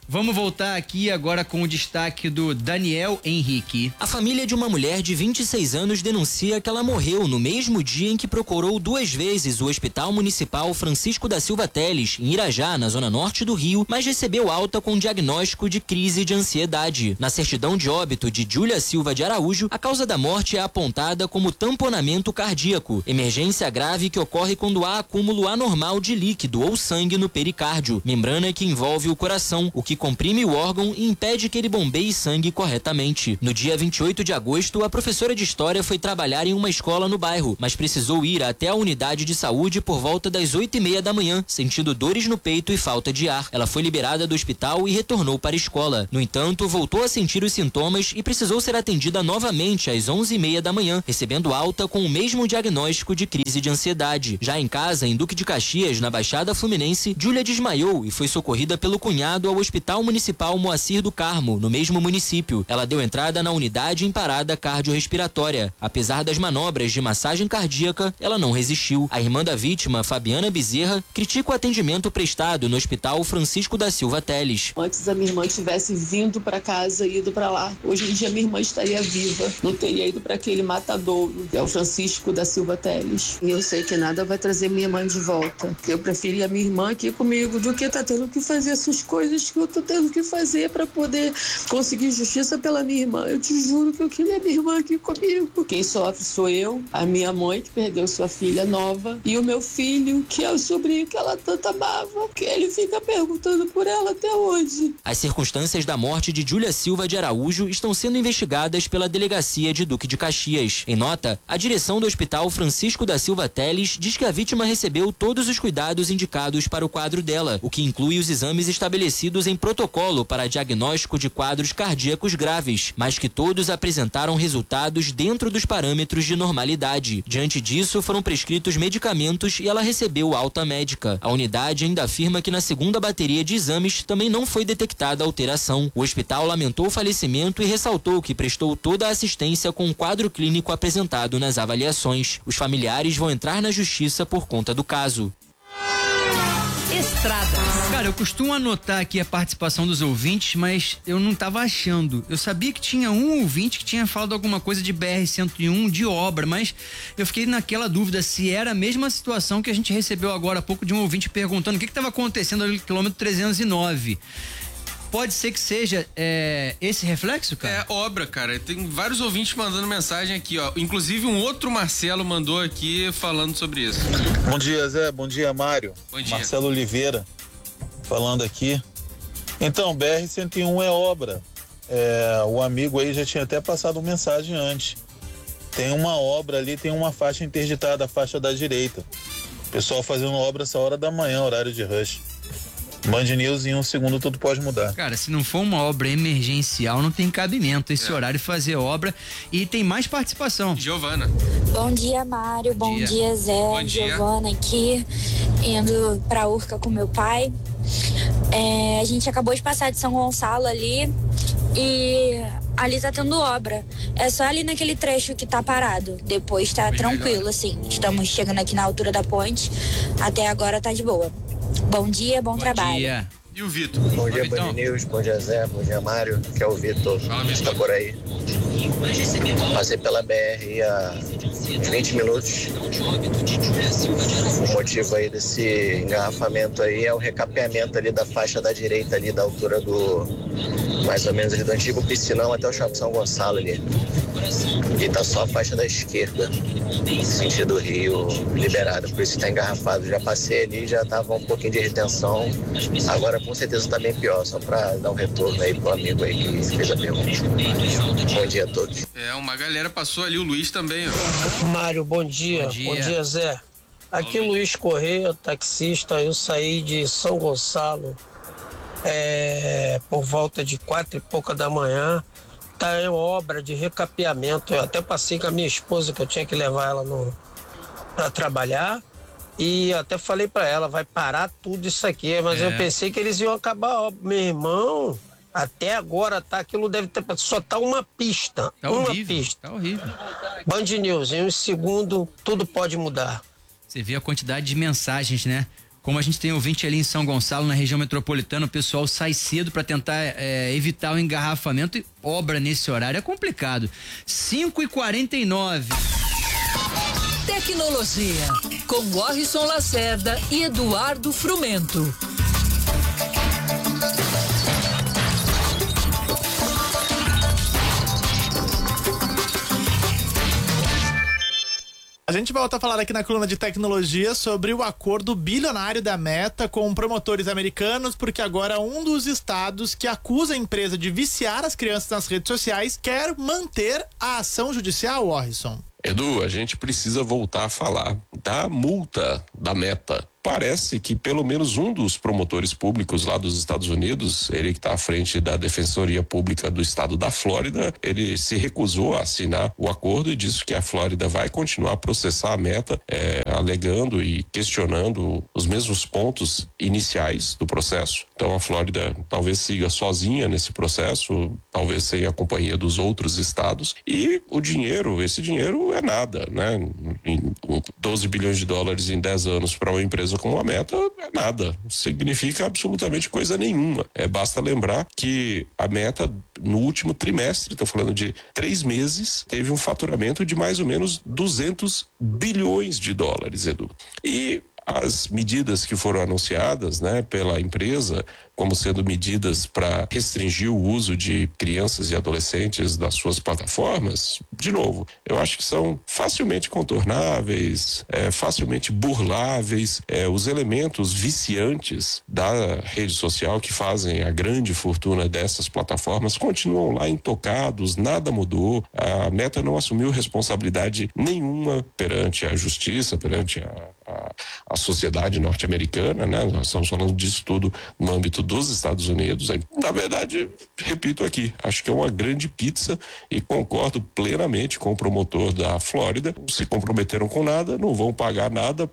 Vamos voltar aqui agora com o destaque do Daniel Henrique. A família de uma mulher de vinte e seis anos denuncia que ela morreu no mesmo dia em que procurou duas vezes o Hospital Municipal Francisco da Silva Teles, em Irajá, na zona norte do Rio, mas recebeu alta com diagnóstico de crise de ansiedade. Na certidão de óbito de Júlia Silva de Araújo, a causa da morte é apontada como tamponamento cardíaco, emergência grave que ocorre quando há acúmulo anormal de líquido ou sangue no pericárdio, membrana que envolve o coração, o que comprime o órgão e impede que ele bombeie sangue corretamente. No dia vinte e oito de agosto, a professora de história foi trabalhar em uma escola no bairro, mas precisou ir até a unidade de saúde por volta das oito e meia da manhã, sentindo dores no peito e falta de ar. Ela foi liberada do hospital e retornou para a escola. No entanto, voltou a sentir os sintomas e precisou ser atendida novamente às onze e meia da manhã, recebendo alta com o mesmo diagnóstico de crise de ansiedade. Já em casa, em Duque de Caxias, na Baixada Fluminense, Júlia desmaiou e foi socorrida pelo cunhado ao Hospital Municipal Moacir do Carmo, no mesmo município. Ela deu entrada na unidade em parada cardiorrespiratória. Apesar das manobras de massagem cardíaca, ela não resistiu. A irmã da vítima, Fabiana Bezerra, critica o atendimento prestado no Hospital Francisco da Silva Teles. Antes a minha irmã tivesse vindo para casa e ido para lá, hoje em dia minha irmã estaria viva, não teria ido para aquele matadouro, que é o Francisco da Silva Teles. E eu sei que nada vai trazer minha mãe de volta. Eu preferia a minha irmã aqui comigo do que tá tendo que fazer essas coisas que eu tô tendo que fazer para poder conseguir justiça pela minha irmã. Eu te juro que eu queria minha irmã aqui comigo. Quem sofre sou eu, a minha mãe que perdeu sua filha nova e o meu filho, que é o sobrinho que ela tanto amava, que ele fica perguntando por ela até hoje. As circunstâncias da morte de Júlia Silva de Araújo estão sendo investigadas pela Delegacia de Duque de Caxias. Em nota, a direção do Hospital Francisco da Silva Teles diz que a vítima recebeu todos os cuidados indicados para o quadro dela, o que inclui os exames estabelecidos em protocolo para diagnóstico de quadros cardíacos graves, mas que todos apresentaram resultados dentro dos parâmetros de normalidade. Diante disso, foram prescritos medicamentos e ela recebeu alta médica. A unidade ainda afirma que na segunda bateria de exames também não foi detectada alteração. O hospital lamentou o falecimento e ressaltou que prestou toda a assistência com o quadro clínico apresentado nas avaliações. Os familiares vão entrar na justiça por conta do caso. Estradas. Cara, eu costumo anotar aqui a participação dos ouvintes, mas eu não tava achando. Eu sabia que tinha um ouvinte que tinha falado alguma coisa de B R cento e um, de obra, mas eu fiquei naquela dúvida se era a mesma situação que a gente recebeu agora há pouco de um ouvinte perguntando o que estava acontecendo ali no quilômetro trezentos e nove. Pode ser que seja é, esse reflexo, cara? É obra, cara. Tem vários ouvintes mandando mensagem aqui, ó. Inclusive um outro Marcelo mandou aqui falando sobre isso. Bom dia, Zé. Bom dia, Mário. Bom dia. Marcelo Oliveira falando aqui. Então, B R cento e um é obra. É, o amigo aí já tinha até passado uma mensagem antes. Tem uma obra ali, tem uma faixa interditada, a faixa da direita. Pessoal fazendo obra essa hora da manhã, horário de rush. Band News, em um segundo tudo pode mudar. Cara, se não for uma obra emergencial, não tem cabimento esse é. horário fazer obra. E tem mais participação. Giovana. Bom dia, Mário. Bom, Bom dia. dia, Zé. Bom dia. Giovana aqui, indo pra Urca com meu pai. É, a gente acabou de passar de São Gonçalo ali e ali tá tendo obra. É só ali naquele trecho que tá parado. Depois tá Bem tranquilo, melhor. assim. Estamos chegando aqui na altura da ponte. Até agora tá de boa. Bom dia, bom, bom trabalho. Dia. E o Vitor? Bom dia, Band News, bom dia, Zé, bom dia, Mário, que é o Vitor, que está por aí. Passei pela B R há vinte minutos. O motivo aí desse engarrafamento aí é o recapeamento ali da faixa da direita ali, da altura do, mais ou menos ali do antigo piscinão até o Shopping São Gonçalo ali. E tá só a faixa da esquerda, sentido Rio, liberada, por isso tá engarrafado. Já passei ali, já tava um pouquinho de retenção, agora com certeza tá bem pior, só pra dar um retorno aí pro amigo aí que fez a pergunta. Bom dia a todos. É, uma galera passou ali, o Luiz também, ó. Mário, bom dia. Bom dia, bom dia Zé. Aqui Olá. Luiz Correia, taxista, eu saí de São Gonçalo é, por volta de quatro e pouca da manhã. Tá em obra de recapeamento. Eu até passei com a minha esposa, que eu tinha que levar ela no, pra trabalhar. E até falei pra ela, vai parar tudo isso aqui. Mas é. eu pensei que eles iam acabar a obra. Meu irmão, até agora tá, aquilo deve ter... Só tá uma pista. Tá uma horrível, pista. Tá horrível. Band News, em um segundo, tudo pode mudar. Você vê a quantidade de mensagens, né? Como a gente tem ouvinte ali em São Gonçalo, na região metropolitana, o pessoal sai cedo para tentar é, evitar o engarrafamento e obra nesse horário é complicado. cinco e quarenta e nove. Tecnologia, com Warrison Lacerda e Eduardo Frumento. A gente volta a falar aqui na coluna de tecnologia sobre o acordo bilionário da Meta com promotores americanos, porque agora um dos estados que acusa a empresa de viciar as crianças nas redes sociais quer manter a ação judicial, Warrison. Edu, a gente precisa voltar a falar da multa da Meta. Parece que pelo menos um dos promotores públicos lá dos Estados Unidos, ele que está à frente da Defensoria Pública do estado da Flórida, ele se recusou a assinar o acordo e disse que a Flórida vai continuar a processar a Meta, é, alegando e questionando os mesmos pontos iniciais do processo. Então a Flórida talvez siga sozinha nesse processo, talvez sem a companhia dos outros estados, e o dinheiro, esse dinheiro é nada, né? Em doze bilhões de dólares em dez anos para uma empresa como a Meta é nada, significa absolutamente coisa nenhuma. É, basta lembrar que a Meta no último trimestre, estou falando de três meses, teve um faturamento de mais ou menos duzentos bilhões de dólares, Edu. E as medidas que foram anunciadas, né, pela empresa, como sendo medidas para restringir o uso de crianças e adolescentes das suas plataformas, de novo, eu acho que são facilmente contornáveis, é, facilmente burláveis, é, os elementos viciantes da rede social que fazem a grande fortuna dessas plataformas continuam lá intocados, nada mudou, a Meta não assumiu responsabilidade nenhuma perante a justiça, perante a, a, a sociedade norte-americana, né? Nós estamos falando disso tudo no âmbito dos Estados Unidos. Na verdade, repito aqui, acho que é uma grande pizza e concordo plenamente com o promotor da Flórida. Se comprometeram com nada, não vão pagar nada,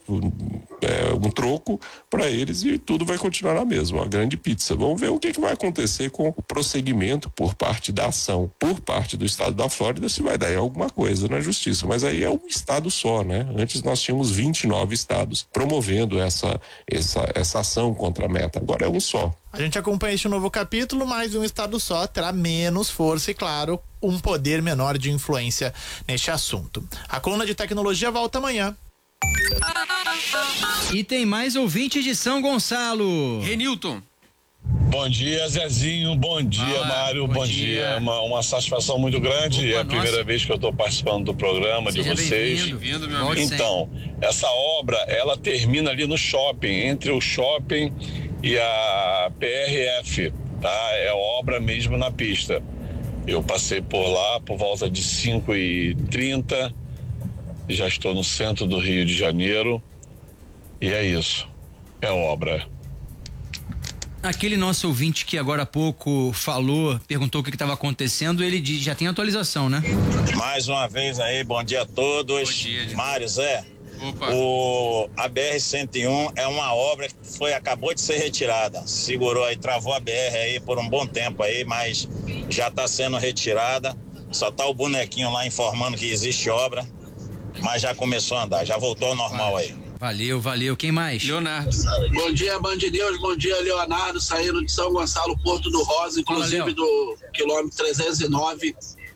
é, um troco para eles e tudo vai continuar na mesma, uma grande pizza. Vamos ver o que, que vai acontecer com o prosseguimento por parte da ação, por parte do estado da Flórida, se vai dar em alguma coisa na justiça, mas aí é um estado só, né? Antes nós tínhamos vinte e nove estados promovendo essa, essa, essa ação contra a Meta, agora é um só. A gente acompanha este novo capítulo, mas um estado só terá menos força e, claro, um poder menor de influência neste assunto. A coluna de tecnologia volta amanhã. E tem mais ouvinte de São Gonçalo. Renilton. Bom dia, Zezinho. Bom dia, ah, Mário. Bom, bom dia. dia. Uma, uma satisfação muito grande. Opa, é a nossa. primeira vez que eu estou participando do programa. Seja de vocês. Bem-vindo, meu amigo. Então, essa obra, ela termina ali no shopping, entre o shopping e a P R F, tá? É obra mesmo na pista. Eu passei por lá por volta de cinco e trinta, já estou no centro do Rio de Janeiro e é isso, é obra. Aquele nosso ouvinte que agora há pouco falou, perguntou o que estava acontecendo, ele diz, já tem atualização, né? Mais uma vez aí, bom dia a todos. Bom dia, Mário, Zé. Opa. O, a B R cento e um é uma obra que foi, acabou de ser retirada. Segurou aí, travou a B R aí por um bom tempo aí, mas já está sendo retirada. Só tá o bonequinho lá informando que existe obra, mas já começou a andar, já voltou ao normal aí. Valeu, valeu. Quem mais? Leonardo. Bom dia, Band News. Bom dia, Leonardo. Saindo de São Gonçalo, Porto do Rosa, inclusive Olá, do quilômetro trezentos e nove.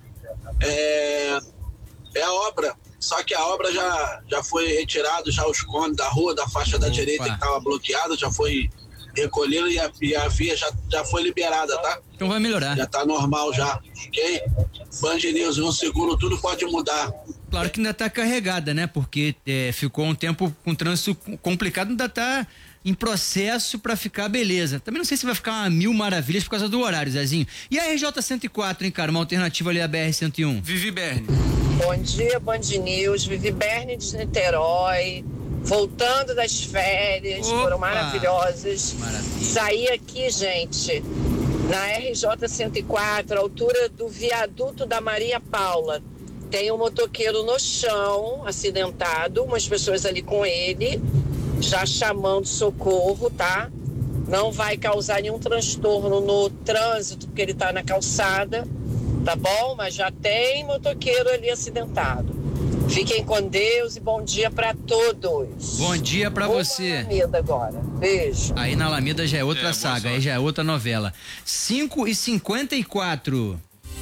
É, é a obra, só que a obra já, já foi retirada, já os cones da rua, da faixa da Opa. direita que estava bloqueada, já foi recolhido e a, e a via já, já foi liberada, tá? Então vai melhorar. Já tá normal já, ok? Band News, um segundo, tudo pode mudar. Claro que ainda está carregada, né? Porque é, ficou um tempo com trânsito complicado, ainda está em processo para ficar beleza. Também não sei se vai ficar uma mil maravilhas por causa do horário, Zezinho. E a R J cento e quatro, hein, cara? Uma alternativa ali à B R cento e um. Vivi Berni. Bom dia, Band News. Vivi Berni de Niterói. Voltando das férias, Opa. foram maravilhosas. Maravilha. Saí aqui, gente, na R J cento e quatro, altura do viaduto da Maria Paula. Tem um motoqueiro no chão, acidentado, umas pessoas ali com ele, já chamando socorro, tá? Não vai causar nenhum transtorno no trânsito, porque ele tá na calçada, tá bom? Mas já tem motoqueiro ali acidentado. Fiquem com Deus e bom dia para todos. Bom dia para você. Alameda agora. Beijo. Aí na Alameda já é outra É, saga, aí já é outra novela. cinco e cinquenta e quatro.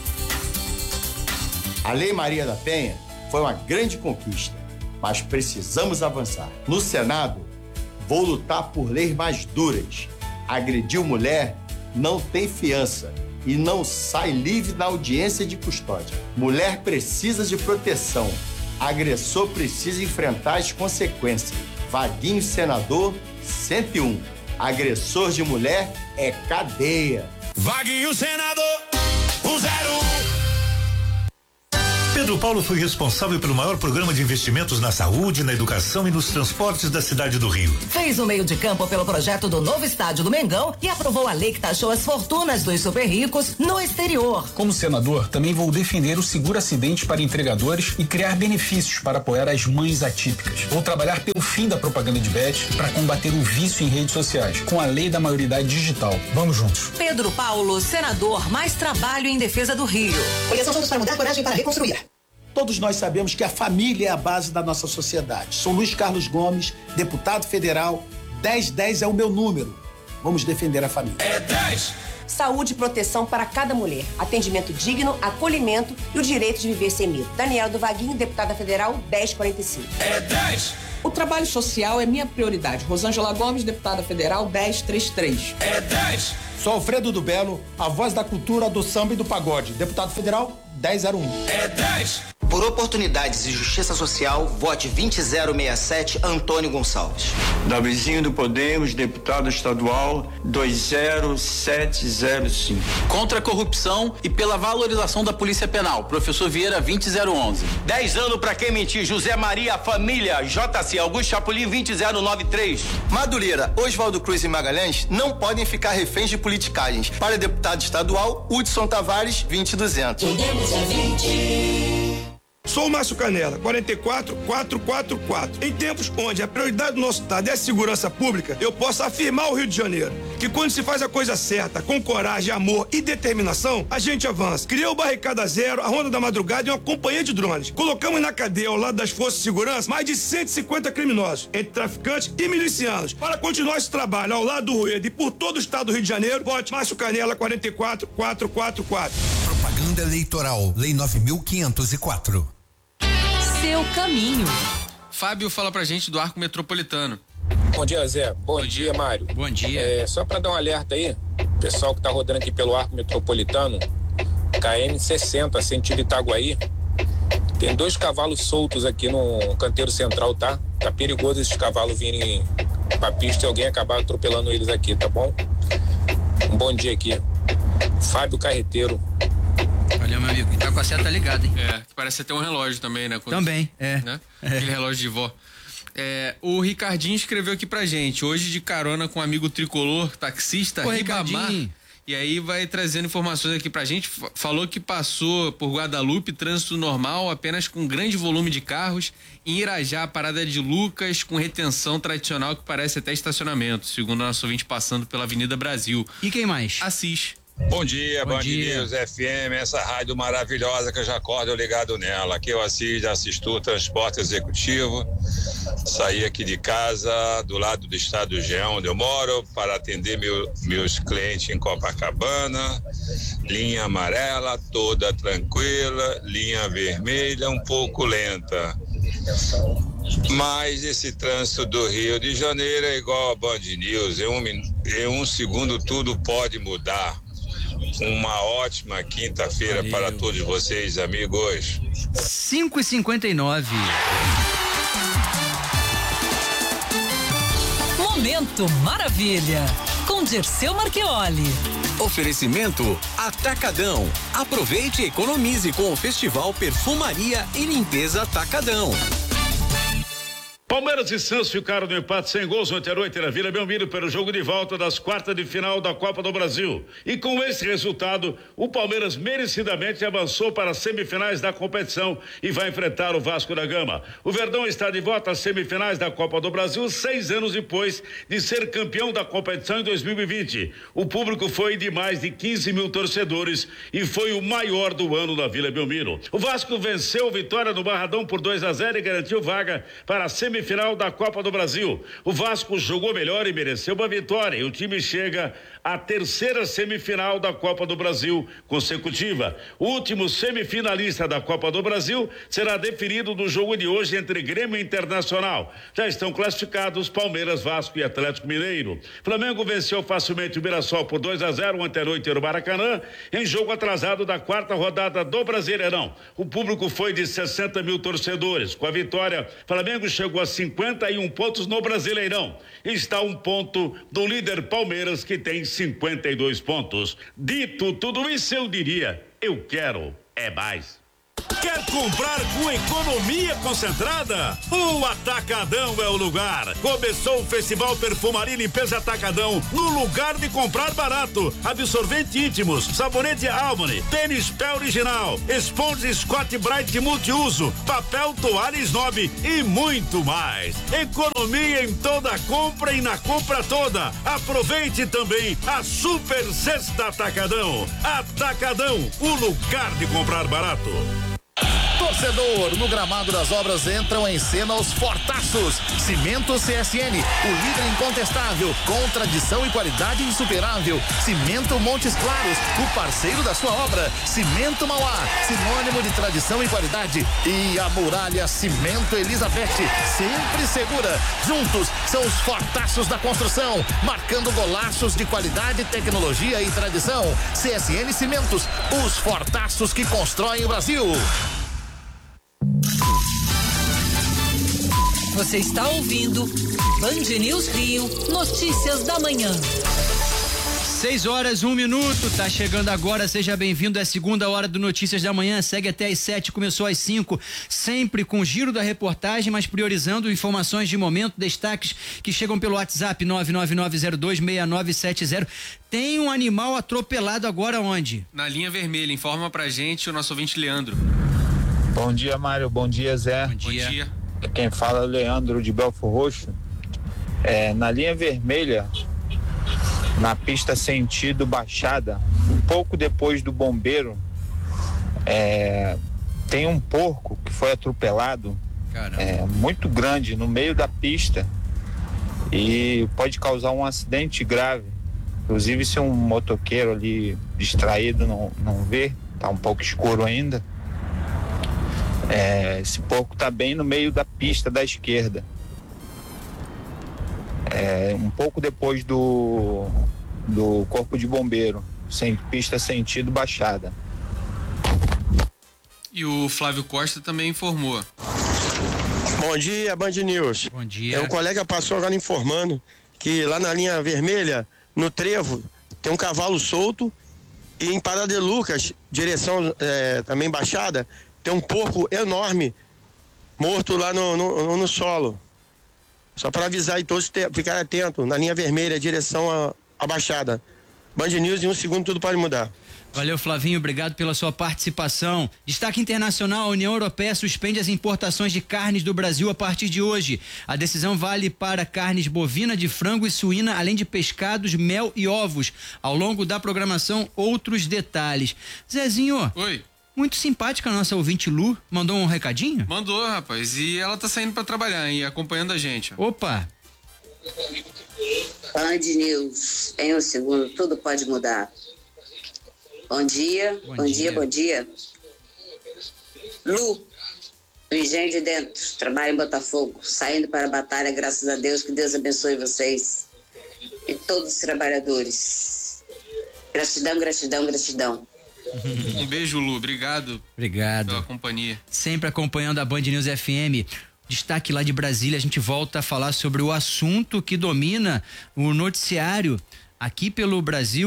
A Lei Maria da Penha foi uma grande conquista, mas precisamos avançar. No Senado, vou lutar por leis mais duras. Agrediu mulher, não tem fiança e não sai livre na audiência de custódia. Mulher precisa de proteção. Agressor precisa enfrentar as consequências. Vaguinho senador cento e um. Agressor de mulher é cadeia. Vaguinho senador um zero um. Pedro Paulo foi responsável pelo maior programa de investimentos na saúde, na educação e nos transportes da cidade do Rio. Fez o meio de campo pelo projeto do novo estádio do Mengão e aprovou a lei que taxou as fortunas dos super ricos no exterior. Como senador, também vou defender o seguro acidente para entregadores e criar benefícios para apoiar as mães atípicas. Vou trabalhar pelo fim da propaganda de bet para combater o vício em redes sociais, com a lei da maioridade digital. Vamos juntos. Pedro Paulo, senador, mais trabalho em defesa do Rio. Coligação Juntos para Mudar, coragem para reconstruir. Todos nós sabemos que a família é a base da nossa sociedade. Sou Luiz Carlos Gomes, deputado federal. dez dez é o meu número. Vamos defender a família. É dez! Saúde e proteção para cada mulher. Atendimento digno, acolhimento e o direito de viver sem medo. Daniela do Vaguinho, deputada federal, dez quarenta e cinco. É dez! O trabalho social é minha prioridade. Rosângela Gomes, deputada federal, dez trinta e três. É dez! Sou Alfredo do Belo, a voz da cultura, do samba e do pagode. Deputado federal, dez zero um. É dez! Por oportunidades e justiça social, vote vinte zero sessenta e sete, Antônio Gonçalves. Davizinho do Podemos, deputado estadual, dois zero sete zero cinco. Contra a corrupção e pela valorização da Polícia Penal, professor Vieira, vinte zero onze. dez anos pra quem mentir, José Maria Família, J C Augusto Chapolin, vinte zero nove três. Madureira, Oswaldo Cruz e Magalhães não podem ficar reféns de politicagens. Para deputado estadual, Hudson Tavares, vinte duzentos. Podemos é vinte. Sou o Márcio Canela, quarenta e quatro quatrocentos e quarenta e quatro. Em tempos onde a prioridade do nosso estado é a segurança pública, eu posso afirmar ao Rio de Janeiro que quando se faz a coisa certa, com coragem, amor e determinação, a gente avança. Criou o Barricada Zero, a Ronda da Madrugada e uma companhia de drones. Colocamos na cadeia, ao lado das forças de segurança, mais de cento e cinquenta criminosos, entre traficantes e milicianos. Para continuar esse trabalho ao lado do Rueda e por todo o estado do Rio de Janeiro, vote Márcio Canela, quarenta e quatro quatrocentos e quarenta e quatro. Propaganda eleitoral, Lei nove mil quinhentos e quatro. Seu caminho. Fábio fala pra gente do Arco Metropolitano. Bom dia, Zé. Bom, Bom dia, dia, Mário. Bom dia. É, só pra dar um alerta aí, pessoal que tá rodando aqui pelo Arco Metropolitano, K M sessenta, sentido Itaguaí, tem dois cavalos soltos aqui no canteiro central, tá? Tá perigoso esses cavalos virem pra pista e alguém acabar atropelando eles aqui, tá bom? Um bom dia aqui. Fábio Carreteiro. Valeu, meu amigo. E tá com a seta ligada, hein? É, que parece até um relógio também, né? Quando, também, é. Né? É. Aquele relógio de vó. É, o Ricardinho escreveu aqui pra gente, hoje de carona com um amigo tricolor, taxista, Ô, Ribamar. Ricardinho. E aí vai trazendo informações aqui pra gente. Falou que passou por Guadalupe, trânsito normal, apenas com grande volume de carros. Em Irajá, parada de Lucas, com retenção tradicional que parece até estacionamento, segundo o nosso ouvinte passando pela Avenida Brasil. E quem mais? Assis. Bom dia, Bom Band dia. News F M, essa rádio maravilhosa que eu já acordo ligado nela. Aqui eu assisto, assisto o transporte executivo. Saí aqui de casa, do lado do estado do Geão, onde eu moro, para atender meu, meus clientes em Copacabana. Linha amarela, toda tranquila, linha vermelha, um pouco lenta. Mas esse trânsito do Rio de Janeiro é igual a Band News, em um, em um segundo tudo pode mudar. Uma ótima quinta-feira para todos vocês, amigos. cinco e cinquenta e nove. Momento Maravilha, com Dirceu Marchioli. Oferecimento Atacadão. Aproveite e economize com o Festival Perfumaria e Limpeza Atacadão. Palmeiras e Santos ficaram no empate sem gols ontem à noite na Vila Belmiro pelo jogo de volta das quartas de final da Copa do Brasil. E com esse resultado, o Palmeiras merecidamente avançou para as semifinais da competição e vai enfrentar o Vasco da Gama. O Verdão está de volta às semifinais da Copa do Brasil seis anos depois de ser campeão da competição em dois mil e vinte. O público foi de mais de quinze mil torcedores e foi o maior do ano na Vila Belmiro. O Vasco venceu Vitória no Barradão por dois a zero e garantiu vaga para a semifinal final da Copa do Brasil. O Vasco jogou melhor e mereceu uma vitória e o time chega à terceira semifinal da Copa do Brasil consecutiva. O último semifinalista da Copa do Brasil será definido no jogo de hoje entre Grêmio e Internacional. Já estão classificados Palmeiras, Vasco e Atlético Mineiro. Flamengo venceu facilmente o Mirassol por dois a zero ontem à noite no Maracanã, em jogo atrasado da quarta rodada do Brasileirão. O público foi de sessenta mil torcedores. Com a vitória, Flamengo chegou a cinquenta e um pontos no Brasileirão. Está um ponto do líder Palmeiras, que tem cinquenta e dois pontos. Dito tudo isso, eu diria, eu quero é mais. Quer comprar com economia concentrada? O Atacadão é o lugar. Começou o Festival Perfumaria e Limpeza Atacadão no lugar de comprar barato. Absorvente íntimos, sabonete Harmony, tênis pé original, esponja Scott Bright multiuso, papel toalha Snob e muito mais. Economia em toda compra e na compra toda. Aproveite também a Super Sexta Atacadão. Atacadão, o lugar de comprar barato. Torcedor, no gramado das obras entram em cena os fortaços. Cimento C S N, o líder incontestável, com tradição e qualidade insuperável. Cimento Montes Claros, o parceiro da sua obra. Cimento Mauá, sinônimo de tradição e qualidade. E a Muralha Cimento Elizabeth, sempre segura. Juntos são os fortaços da construção, marcando golaços de qualidade, tecnologia e tradição. C S N Cimentos, os fortaços que constroem o Brasil. Você está ouvindo Band News Rio, notícias da manhã. Seis horas, um minuto, tá chegando agora, seja bem-vindo, é a segunda hora do Notícias da Manhã, segue até às sete, começou às cinco, sempre com giro da reportagem, mas priorizando informações de momento, destaques que chegam pelo WhatsApp nove nove nove zero dois seis nove sete zero. Tem um animal atropelado agora onde? Na linha vermelha, informa pra gente o nosso ouvinte Leandro. Bom dia, Mário, bom dia, Zé. Bom dia. Bom dia. Quem fala é o Leandro de Belfor Roxo. É, na linha vermelha, na pista sentido Baixada, um pouco depois do Bombeiro, é, tem um porco que foi atropelado, é, muito grande, no meio da pista, e pode causar um acidente grave. Inclusive, se um motoqueiro ali distraído não, não vê, tá um pouco escuro ainda. É, esse porco está bem no meio da pista da esquerda, é, um pouco depois do, do corpo de bombeiro, sem pista sentido Baixada. E o Flávio Costa também informou. Bom dia, Band News. Bom dia. É, o colega passou agora informando que lá na linha vermelha, no trevo, tem um cavalo solto e em Parada de Lucas, direção é, também Baixada, tem um porco enorme morto lá no, no, no solo. Só para avisar e todos ter, ficarem atentos, na linha vermelha, direção à, à Baixada. Band News, em um segundo tudo pode mudar. Valeu, Flavinho, obrigado pela sua participação. Destaque internacional: a União Europeia suspende as importações de carnes do Brasil a partir de hoje. A decisão vale para carnes bovina, de frango e suína, além de pescados, mel e ovos. Ao longo da programação, outros detalhes. Zezinho. Oi. Muito simpática a nossa ouvinte Lu, mandou um recadinho? Mandou, rapaz, e ela tá saindo pra trabalhar e acompanhando a gente. Opa! Band News, em um segundo, tudo pode mudar. Bom dia, bom, bom dia. dia, bom dia. Lu, do Engenho de Dentro, trabalho em Botafogo, saindo para a batalha, graças a Deus, que Deus abençoe vocês e todos os trabalhadores. Gratidão, gratidão, gratidão. Um beijo, Lu. Obrigado. Obrigado. Pela companhia. Sempre acompanhando a Band News F M. Destaque lá de Brasília, a gente volta a falar sobre o assunto que domina o noticiário aqui pelo Brasil.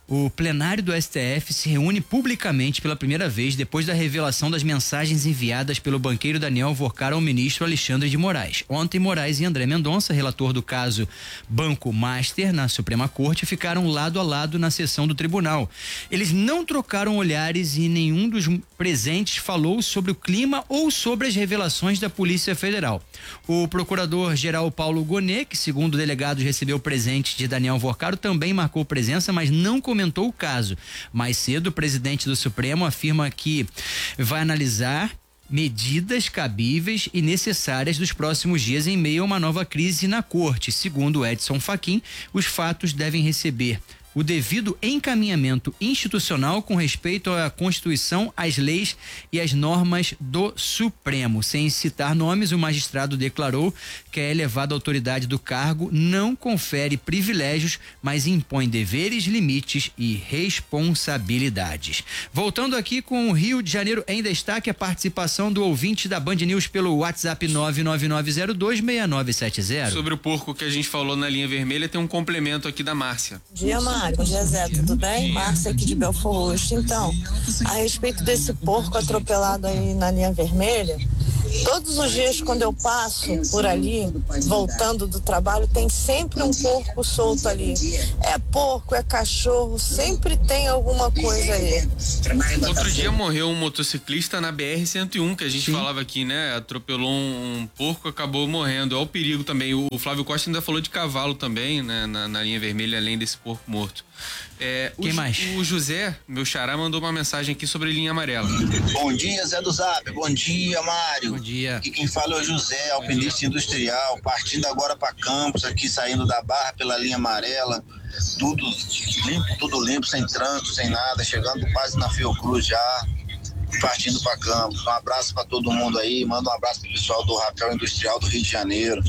O plenário do S T F se reúne publicamente pela primeira vez depois da revelação das mensagens enviadas pelo banqueiro Daniel Alvorcar ao ministro Alexandre de Moraes. Ontem, Moraes e André Mendonça, relator do caso Banco Master na Suprema Corte, ficaram lado a lado na sessão do tribunal. Eles não trocaram olhares e nenhum dos presentes falou sobre o clima ou sobre as revelações da Polícia Federal. O procurador-geral Paulo Gonet, que segundo delegados recebeu presente de Daniel Alvorcar, também marcou presença, mas não comentou comentou o caso. Mais cedo, o presidente do Supremo afirma que vai analisar medidas cabíveis e necessárias dos próximos dias em meio a uma nova crise na corte. Segundo Edson Fachin, os fatos devem receber o devido encaminhamento institucional com respeito à Constituição, às leis e às normas do Supremo. Sem citar nomes, o magistrado declarou que a elevada autoridade do cargo não confere privilégios, mas impõe deveres, limites e responsabilidades. Voltando aqui com o Rio de Janeiro em destaque, a participação do ouvinte da Band News pelo WhatsApp nove nove nove zero dois seis nove sete zero. Sobre o porco que a gente falou na linha vermelha, tem um complemento aqui da Márcia. Bom dia, Mário. Bom dia, Zé. Tudo bem? Márcia aqui de Belfort Roxo. Então, a respeito desse porco atropelado aí na linha vermelha, todos os dias quando eu passo por ali, voltando do trabalho, tem sempre um porco solto ali. É porco, é cachorro, sempre tem alguma coisa ali. Outro dia morreu um motociclista na B R cento e um, que a gente Sim. falava aqui, né? Atropelou um, um porco, acabou morrendo. É o perigo também. O Flávio Costa ainda falou de cavalo também, né? Na, na linha vermelha, além desse porco morto. É, Quem o, mais? O José, meu xará, mandou uma mensagem aqui sobre linha amarela. Bom dia, Zé do Zap. Bom dia, Mário. Bom dia. Aqui quem fala é o José, alpinista industrial, partindo agora para Campos, aqui saindo da Barra pela linha amarela. Tudo limpo, tudo limpo, sem trânsito, sem nada, chegando quase na Fiocruz já, partindo para Campos. Um abraço para todo mundo aí, manda um abraço pro pessoal do Rapel Industrial do Rio de Janeiro.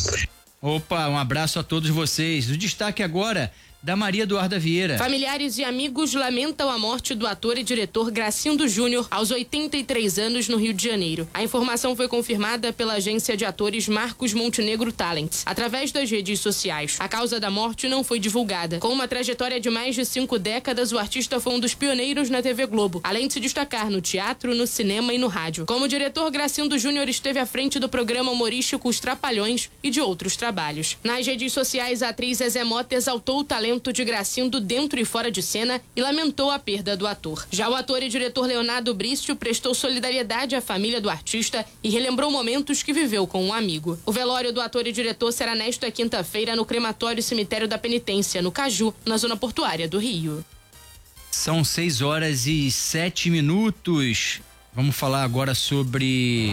Opa, um abraço a todos vocês. O destaque agora da Maria Eduarda Vieira. Familiares e amigos lamentam a morte do ator e diretor Gracindo Júnior aos oitenta e três anos no Rio de Janeiro. A informação foi confirmada pela agência de atores Marcos Montenegro Talents, através das redes sociais. A causa da morte não foi divulgada. Com uma trajetória de mais de cinco décadas, o artista foi um dos pioneiros na T V Globo, além de se destacar no teatro, no cinema e no rádio. Como diretor, Gracindo Júnior esteve à frente do programa humorístico Os Trapalhões e de outros trabalhos. Nas redes sociais, a atriz Zezé Mota exaltou o talento de Gracindo dentro e fora de cena e lamentou a perda do ator. Já o ator e diretor Leonardo Brício prestou solidariedade à família do artista e relembrou momentos que viveu com um amigo. O velório do ator e diretor será nesta quinta-feira no crematório Cemitério da Penitência, no Caju, na zona portuária do Rio. São seis horas e sete minutos. Vamos falar agora sobre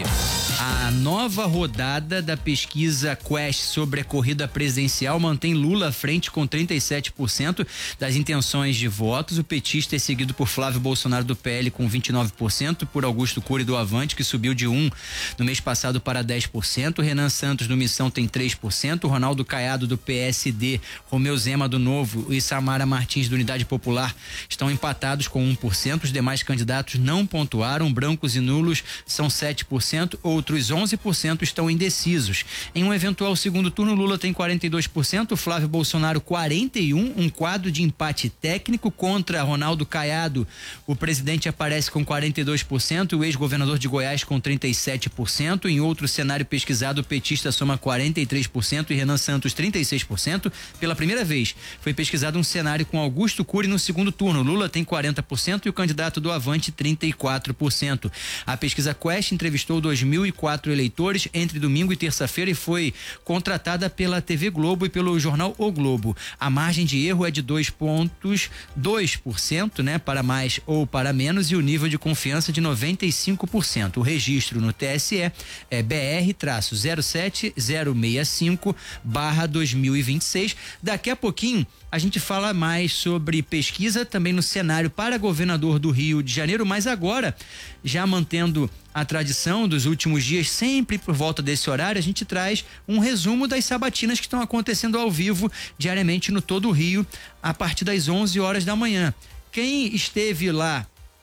a nova rodada da pesquisa Quest sobre a corrida presidencial. Mantém Lula à frente com trinta e sete por cento das intenções de votos. O petista é seguido por Flávio Bolsonaro do P L com vinte e nove por cento, por Augusto Cury do Avante, que subiu de um no mês passado para dez por cento. Renan Santos do Missão tem três por cento. Ronaldo Caiado do P S D, Romeu Zema do Novo e Samara Martins do Unidade Popular estão empatados com um por cento. Os demais candidatos não pontuaram. Brancos e nulos são sete por cento, outros onze por cento estão indecisos. Em um eventual segundo turno, Lula tem quarenta e dois por cento, Flávio Bolsonaro quarenta e um por cento, um quadro de empate técnico contra Ronaldo Caiado. O presidente aparece com quarenta e dois por cento, o ex-governador de Goiás com trinta e sete por cento. Em outro cenário pesquisado, o petista soma quarenta e três por cento e Renan Santos trinta e seis por cento. Pela primeira vez, foi pesquisado um cenário com Augusto Cury no segundo turno. Lula tem quarenta por cento e o candidato do Avante trinta e quatro por cento. A pesquisa Quest entrevistou dois mil e quatro eleitores entre domingo e terça-feira e foi contratada pela T V Globo e pelo jornal O Globo. A margem de erro é de dois pontos dois por cento, né, para mais ou para menos, e o nível de confiança de noventa e cinco por cento. O registro no T S E é B R zero sete zero seis cinco barra dois mil e vinte e seis. Daqui a pouquinho a gente fala mais sobre pesquisa também no cenário para governador do Rio de Janeiro, mas agora, já mantendo a tradição dos últimos dias, sempre por volta desse horário, a gente traz um resumo das sabatinas que estão acontecendo ao vivo diariamente no todo o Rio, a partir das onze horas da manhã. Quem esteve lá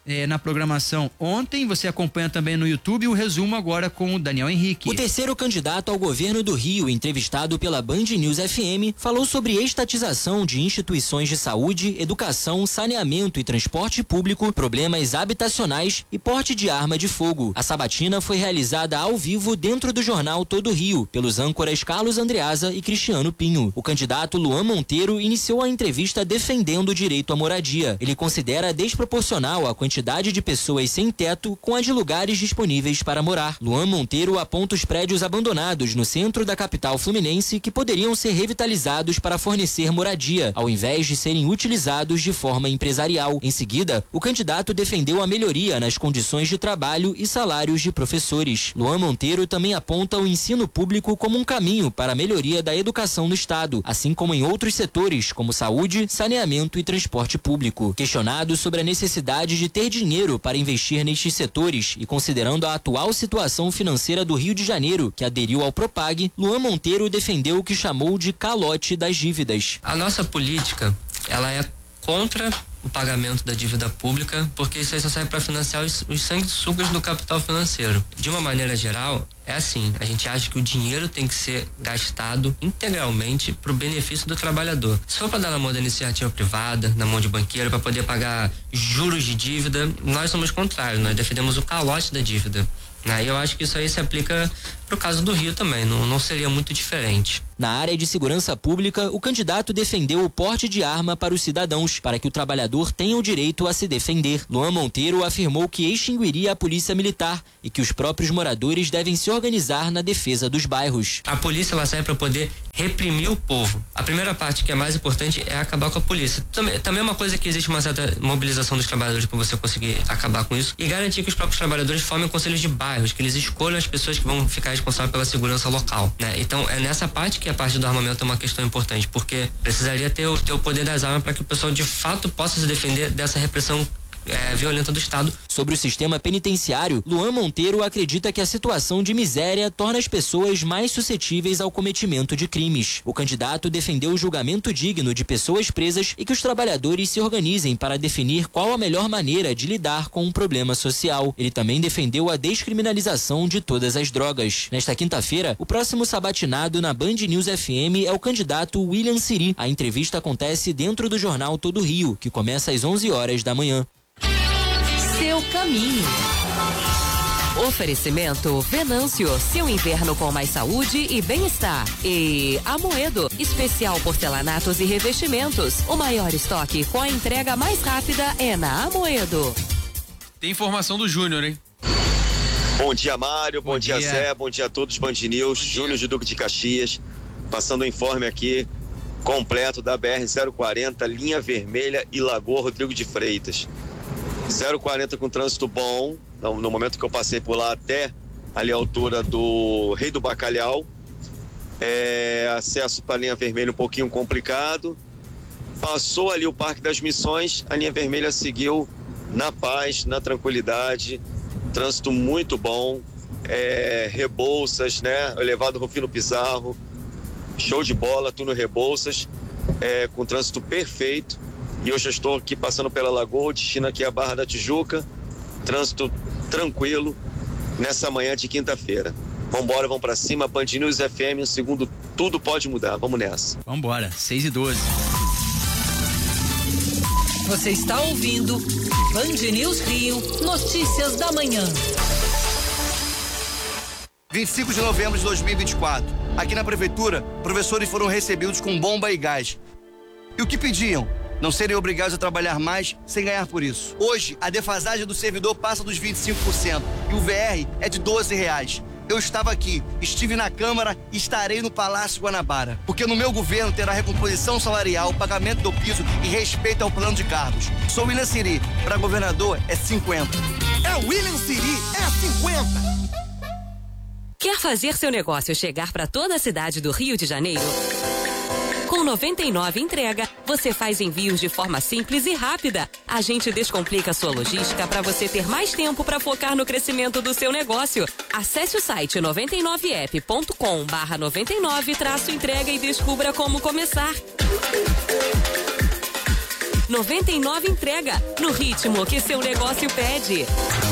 eh, na programação ontem, você acompanha também no YouTube o resumo agora com o Daniel Henrique. O terceiro candidato ao governo do Rio, entrevistado pela Band News F M, falou sobre estatização de instituições de saúde, educação, saneamento e transporte público, problemas habitacionais e porte de arma de fogo. A sabatina foi realizada ao vivo dentro do jornal Todo Rio, pelos âncoras Carlos Andreasa e Cristiano Pinho. O candidato Luan Monteiro iniciou a entrevista defendendo o direito à moradia. Ele considera desproporcional a quantidade de pessoas sem teto com a de lugares disponíveis para morar. Luan Monteiro aponta os prédios abandonados no centro da capital fluminense que poderiam ser revitalizados para fornecer moradia, ao invés de serem utilizados de forma empresarial. Em seguida, o candidato defendeu a melhoria nas condições de trabalho e salários de professores. Luan Monteiro também aponta o ensino público como um caminho para a melhoria da educação no estado, assim como em outros setores, como saúde, saneamento e transporte público. Questionado sobre a necessidade de ter dinheiro para investir nestes setores e considerando a atual situação financeira do Rio de Janeiro, que aderiu ao Propag, Luan Monteiro defendeu o que chamou de calote das dívidas. A nossa política, ela é contra o pagamento da dívida pública, porque isso aí só serve para financiar os, os sanguessugas do capital financeiro. De uma maneira geral, é assim, a gente acha que o dinheiro tem que ser gastado integralmente para o benefício do trabalhador. Se for para dar na mão da iniciativa privada, na mão de banqueiro, para poder pagar juros de dívida, nós somos contrários, nós defendemos o calote da dívida. Aí eu acho que isso aí se aplica pro caso do Rio também, não, não seria muito diferente. Na área de segurança pública, o candidato defendeu o porte de arma para os cidadãos, para que o trabalhador tenha o direito a se defender. Luan Monteiro afirmou que extinguiria a polícia militar e que os próprios moradores devem se organizar na defesa dos bairros. A polícia ela serve para poder reprimir o povo. A primeira parte que é mais importante é acabar com a polícia. Também, também é uma coisa que existe uma certa mobilização dos trabalhadores para você conseguir acabar com isso e garantir que os próprios trabalhadores formem conselhos de bairros, que eles escolham as pessoas que vão ficar responsáveis pela segurança local, né? Então é nessa parte que a parte do armamento é uma questão importante, porque precisaria ter o, ter o poder das armas para que o pessoal de fato possa se defender dessa repressão É, violenta do Estado. Sobre o sistema penitenciário, Luan Monteiro acredita que a situação de miséria torna as pessoas mais suscetíveis ao cometimento de crimes. O candidato defendeu o julgamento digno de pessoas presas e que os trabalhadores se organizem para definir qual a melhor maneira de lidar com um problema social. Ele também defendeu a descriminalização de todas as drogas. Nesta quinta-feira, o próximo sabatinado na Band News F M é o candidato William Siri. A entrevista acontece dentro do jornal Todo Rio, que começa às onze horas da manhã. Seu caminho. Oferecimento Venâncio, seu inverno com mais saúde e bem-estar. E Amoedo, especial porcelanatos e revestimentos. O maior estoque com a entrega mais rápida é na Amoedo. Tem informação do Júnior, hein? Bom dia, Mário. Bom, bom dia, dia, Zé. Bom dia a todos, Band News. Júnior de Duque de Caxias. Passando o informe aqui completo da B R zero quarenta, linha vermelha e Lagoa Rodrigo de Freitas. zero quarenta com trânsito bom, no momento que eu passei por lá até ali a altura do Rei do Bacalhau. É, acesso para a linha vermelha um pouquinho complicado. Passou ali o Parque das Missões, a linha vermelha seguiu na paz, na tranquilidade. Trânsito muito bom. É, Rebouças, né? Elevado Rufino Pizarro. Show de bola, túnel Rebouças. É, com trânsito perfeito. E eu já estou aqui passando pela Lagoa, o destino aqui é a Barra da Tijuca, trânsito tranquilo nessa manhã de quinta-feira. Vambora, vamos pra cima, Band News F M, um segundo, tudo pode mudar, vamos nessa. Vambora, seis e doze. Você está ouvindo Band News Rio, notícias da manhã. vinte e cinco de novembro de dois mil e vinte e quatro, aqui na prefeitura, professores foram recebidos com bomba e gás. E o que pediam? Não serem obrigados a trabalhar mais sem ganhar por isso. Hoje, a defasagem do servidor passa dos vinte e cinco por cento e o V R é de doze reais. Eu estava aqui, estive na Câmara e estarei no Palácio Guanabara. Porque no meu governo terá recomposição salarial, pagamento do piso e respeito ao plano de cargos. Sou William Siri, para governador é cinquenta. É William Siri, é cinquenta. Quer fazer seu negócio chegar para toda a cidade do Rio de Janeiro? Com noventa e nove Entrega, você faz envios de forma simples e rápida. A gente descomplica sua logística para você ter mais tempo para focar no crescimento do seu negócio. Acesse o site noventa e nove app ponto com barra noventa e nove traço entrega e descubra como começar. noventa e nove entrega, no ritmo que seu negócio pede.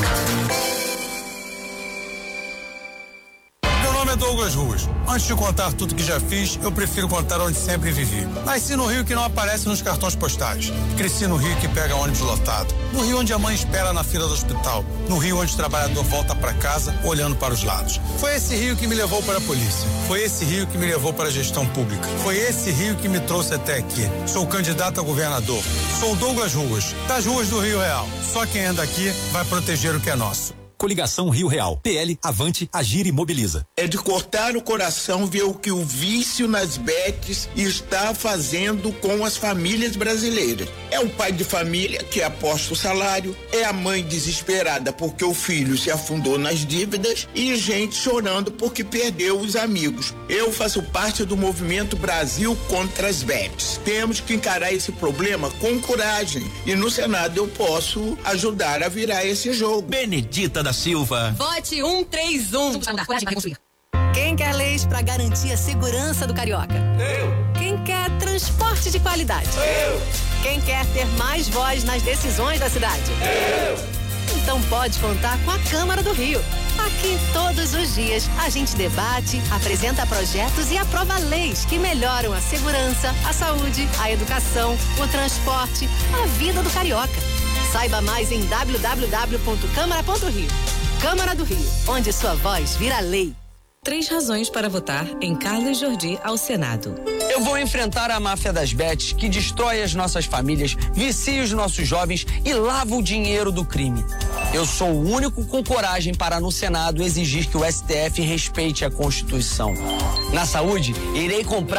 Meu nome é Douglas Ruas. Antes de contar tudo que já fiz, eu prefiro contar onde sempre vivi. Nasci no Rio que não aparece nos cartões postais. Cresci no Rio que pega ônibus lotado. No Rio onde a mãe espera na fila do hospital. No Rio onde o trabalhador volta para casa olhando para os lados. Foi esse Rio que me levou para a polícia. Foi esse Rio que me levou para a gestão pública. Foi esse Rio que me trouxe até aqui. Sou candidato a governador. Sou Douglas Ruas, das ruas do Rio Real. Só quem anda aqui vai proteger o que é nosso. Coligação Rio Real. P L, Avante, Agir e Mobiliza. É de cortar o coração ver o que o vício nas bets está fazendo com as famílias brasileiras. É o pai de família que aposta o salário, é a mãe desesperada porque o filho se afundou nas dívidas e gente chorando porque perdeu os amigos. Eu faço parte do movimento Brasil contra as bets. Temos que encarar esse problema com coragem e no Senado eu posso ajudar a virar esse jogo. Benedita da Silva. Vote um três um. Quem quer leis para garantir a segurança do carioca? Eu. Quem quer transporte de qualidade? Eu. Quem quer ter mais voz nas decisões da cidade? Eu. Então pode contar com a Câmara do Rio. Aqui todos os dias a gente debate, apresenta projetos e aprova leis que melhoram a segurança, a saúde, a educação, o transporte, a vida do carioca. Saiba mais em w w w ponto câmara ponto rio. Câmara do Rio, onde sua voz vira lei. Três razões para votar em Carlos Jordi ao Senado. Eu vou enfrentar a máfia das bets que destrói as nossas famílias, vicia os nossos jovens e lava o dinheiro do crime. Eu sou o único com coragem para no Senado exigir que o S T F respeite a Constituição. Na saúde, irei comprar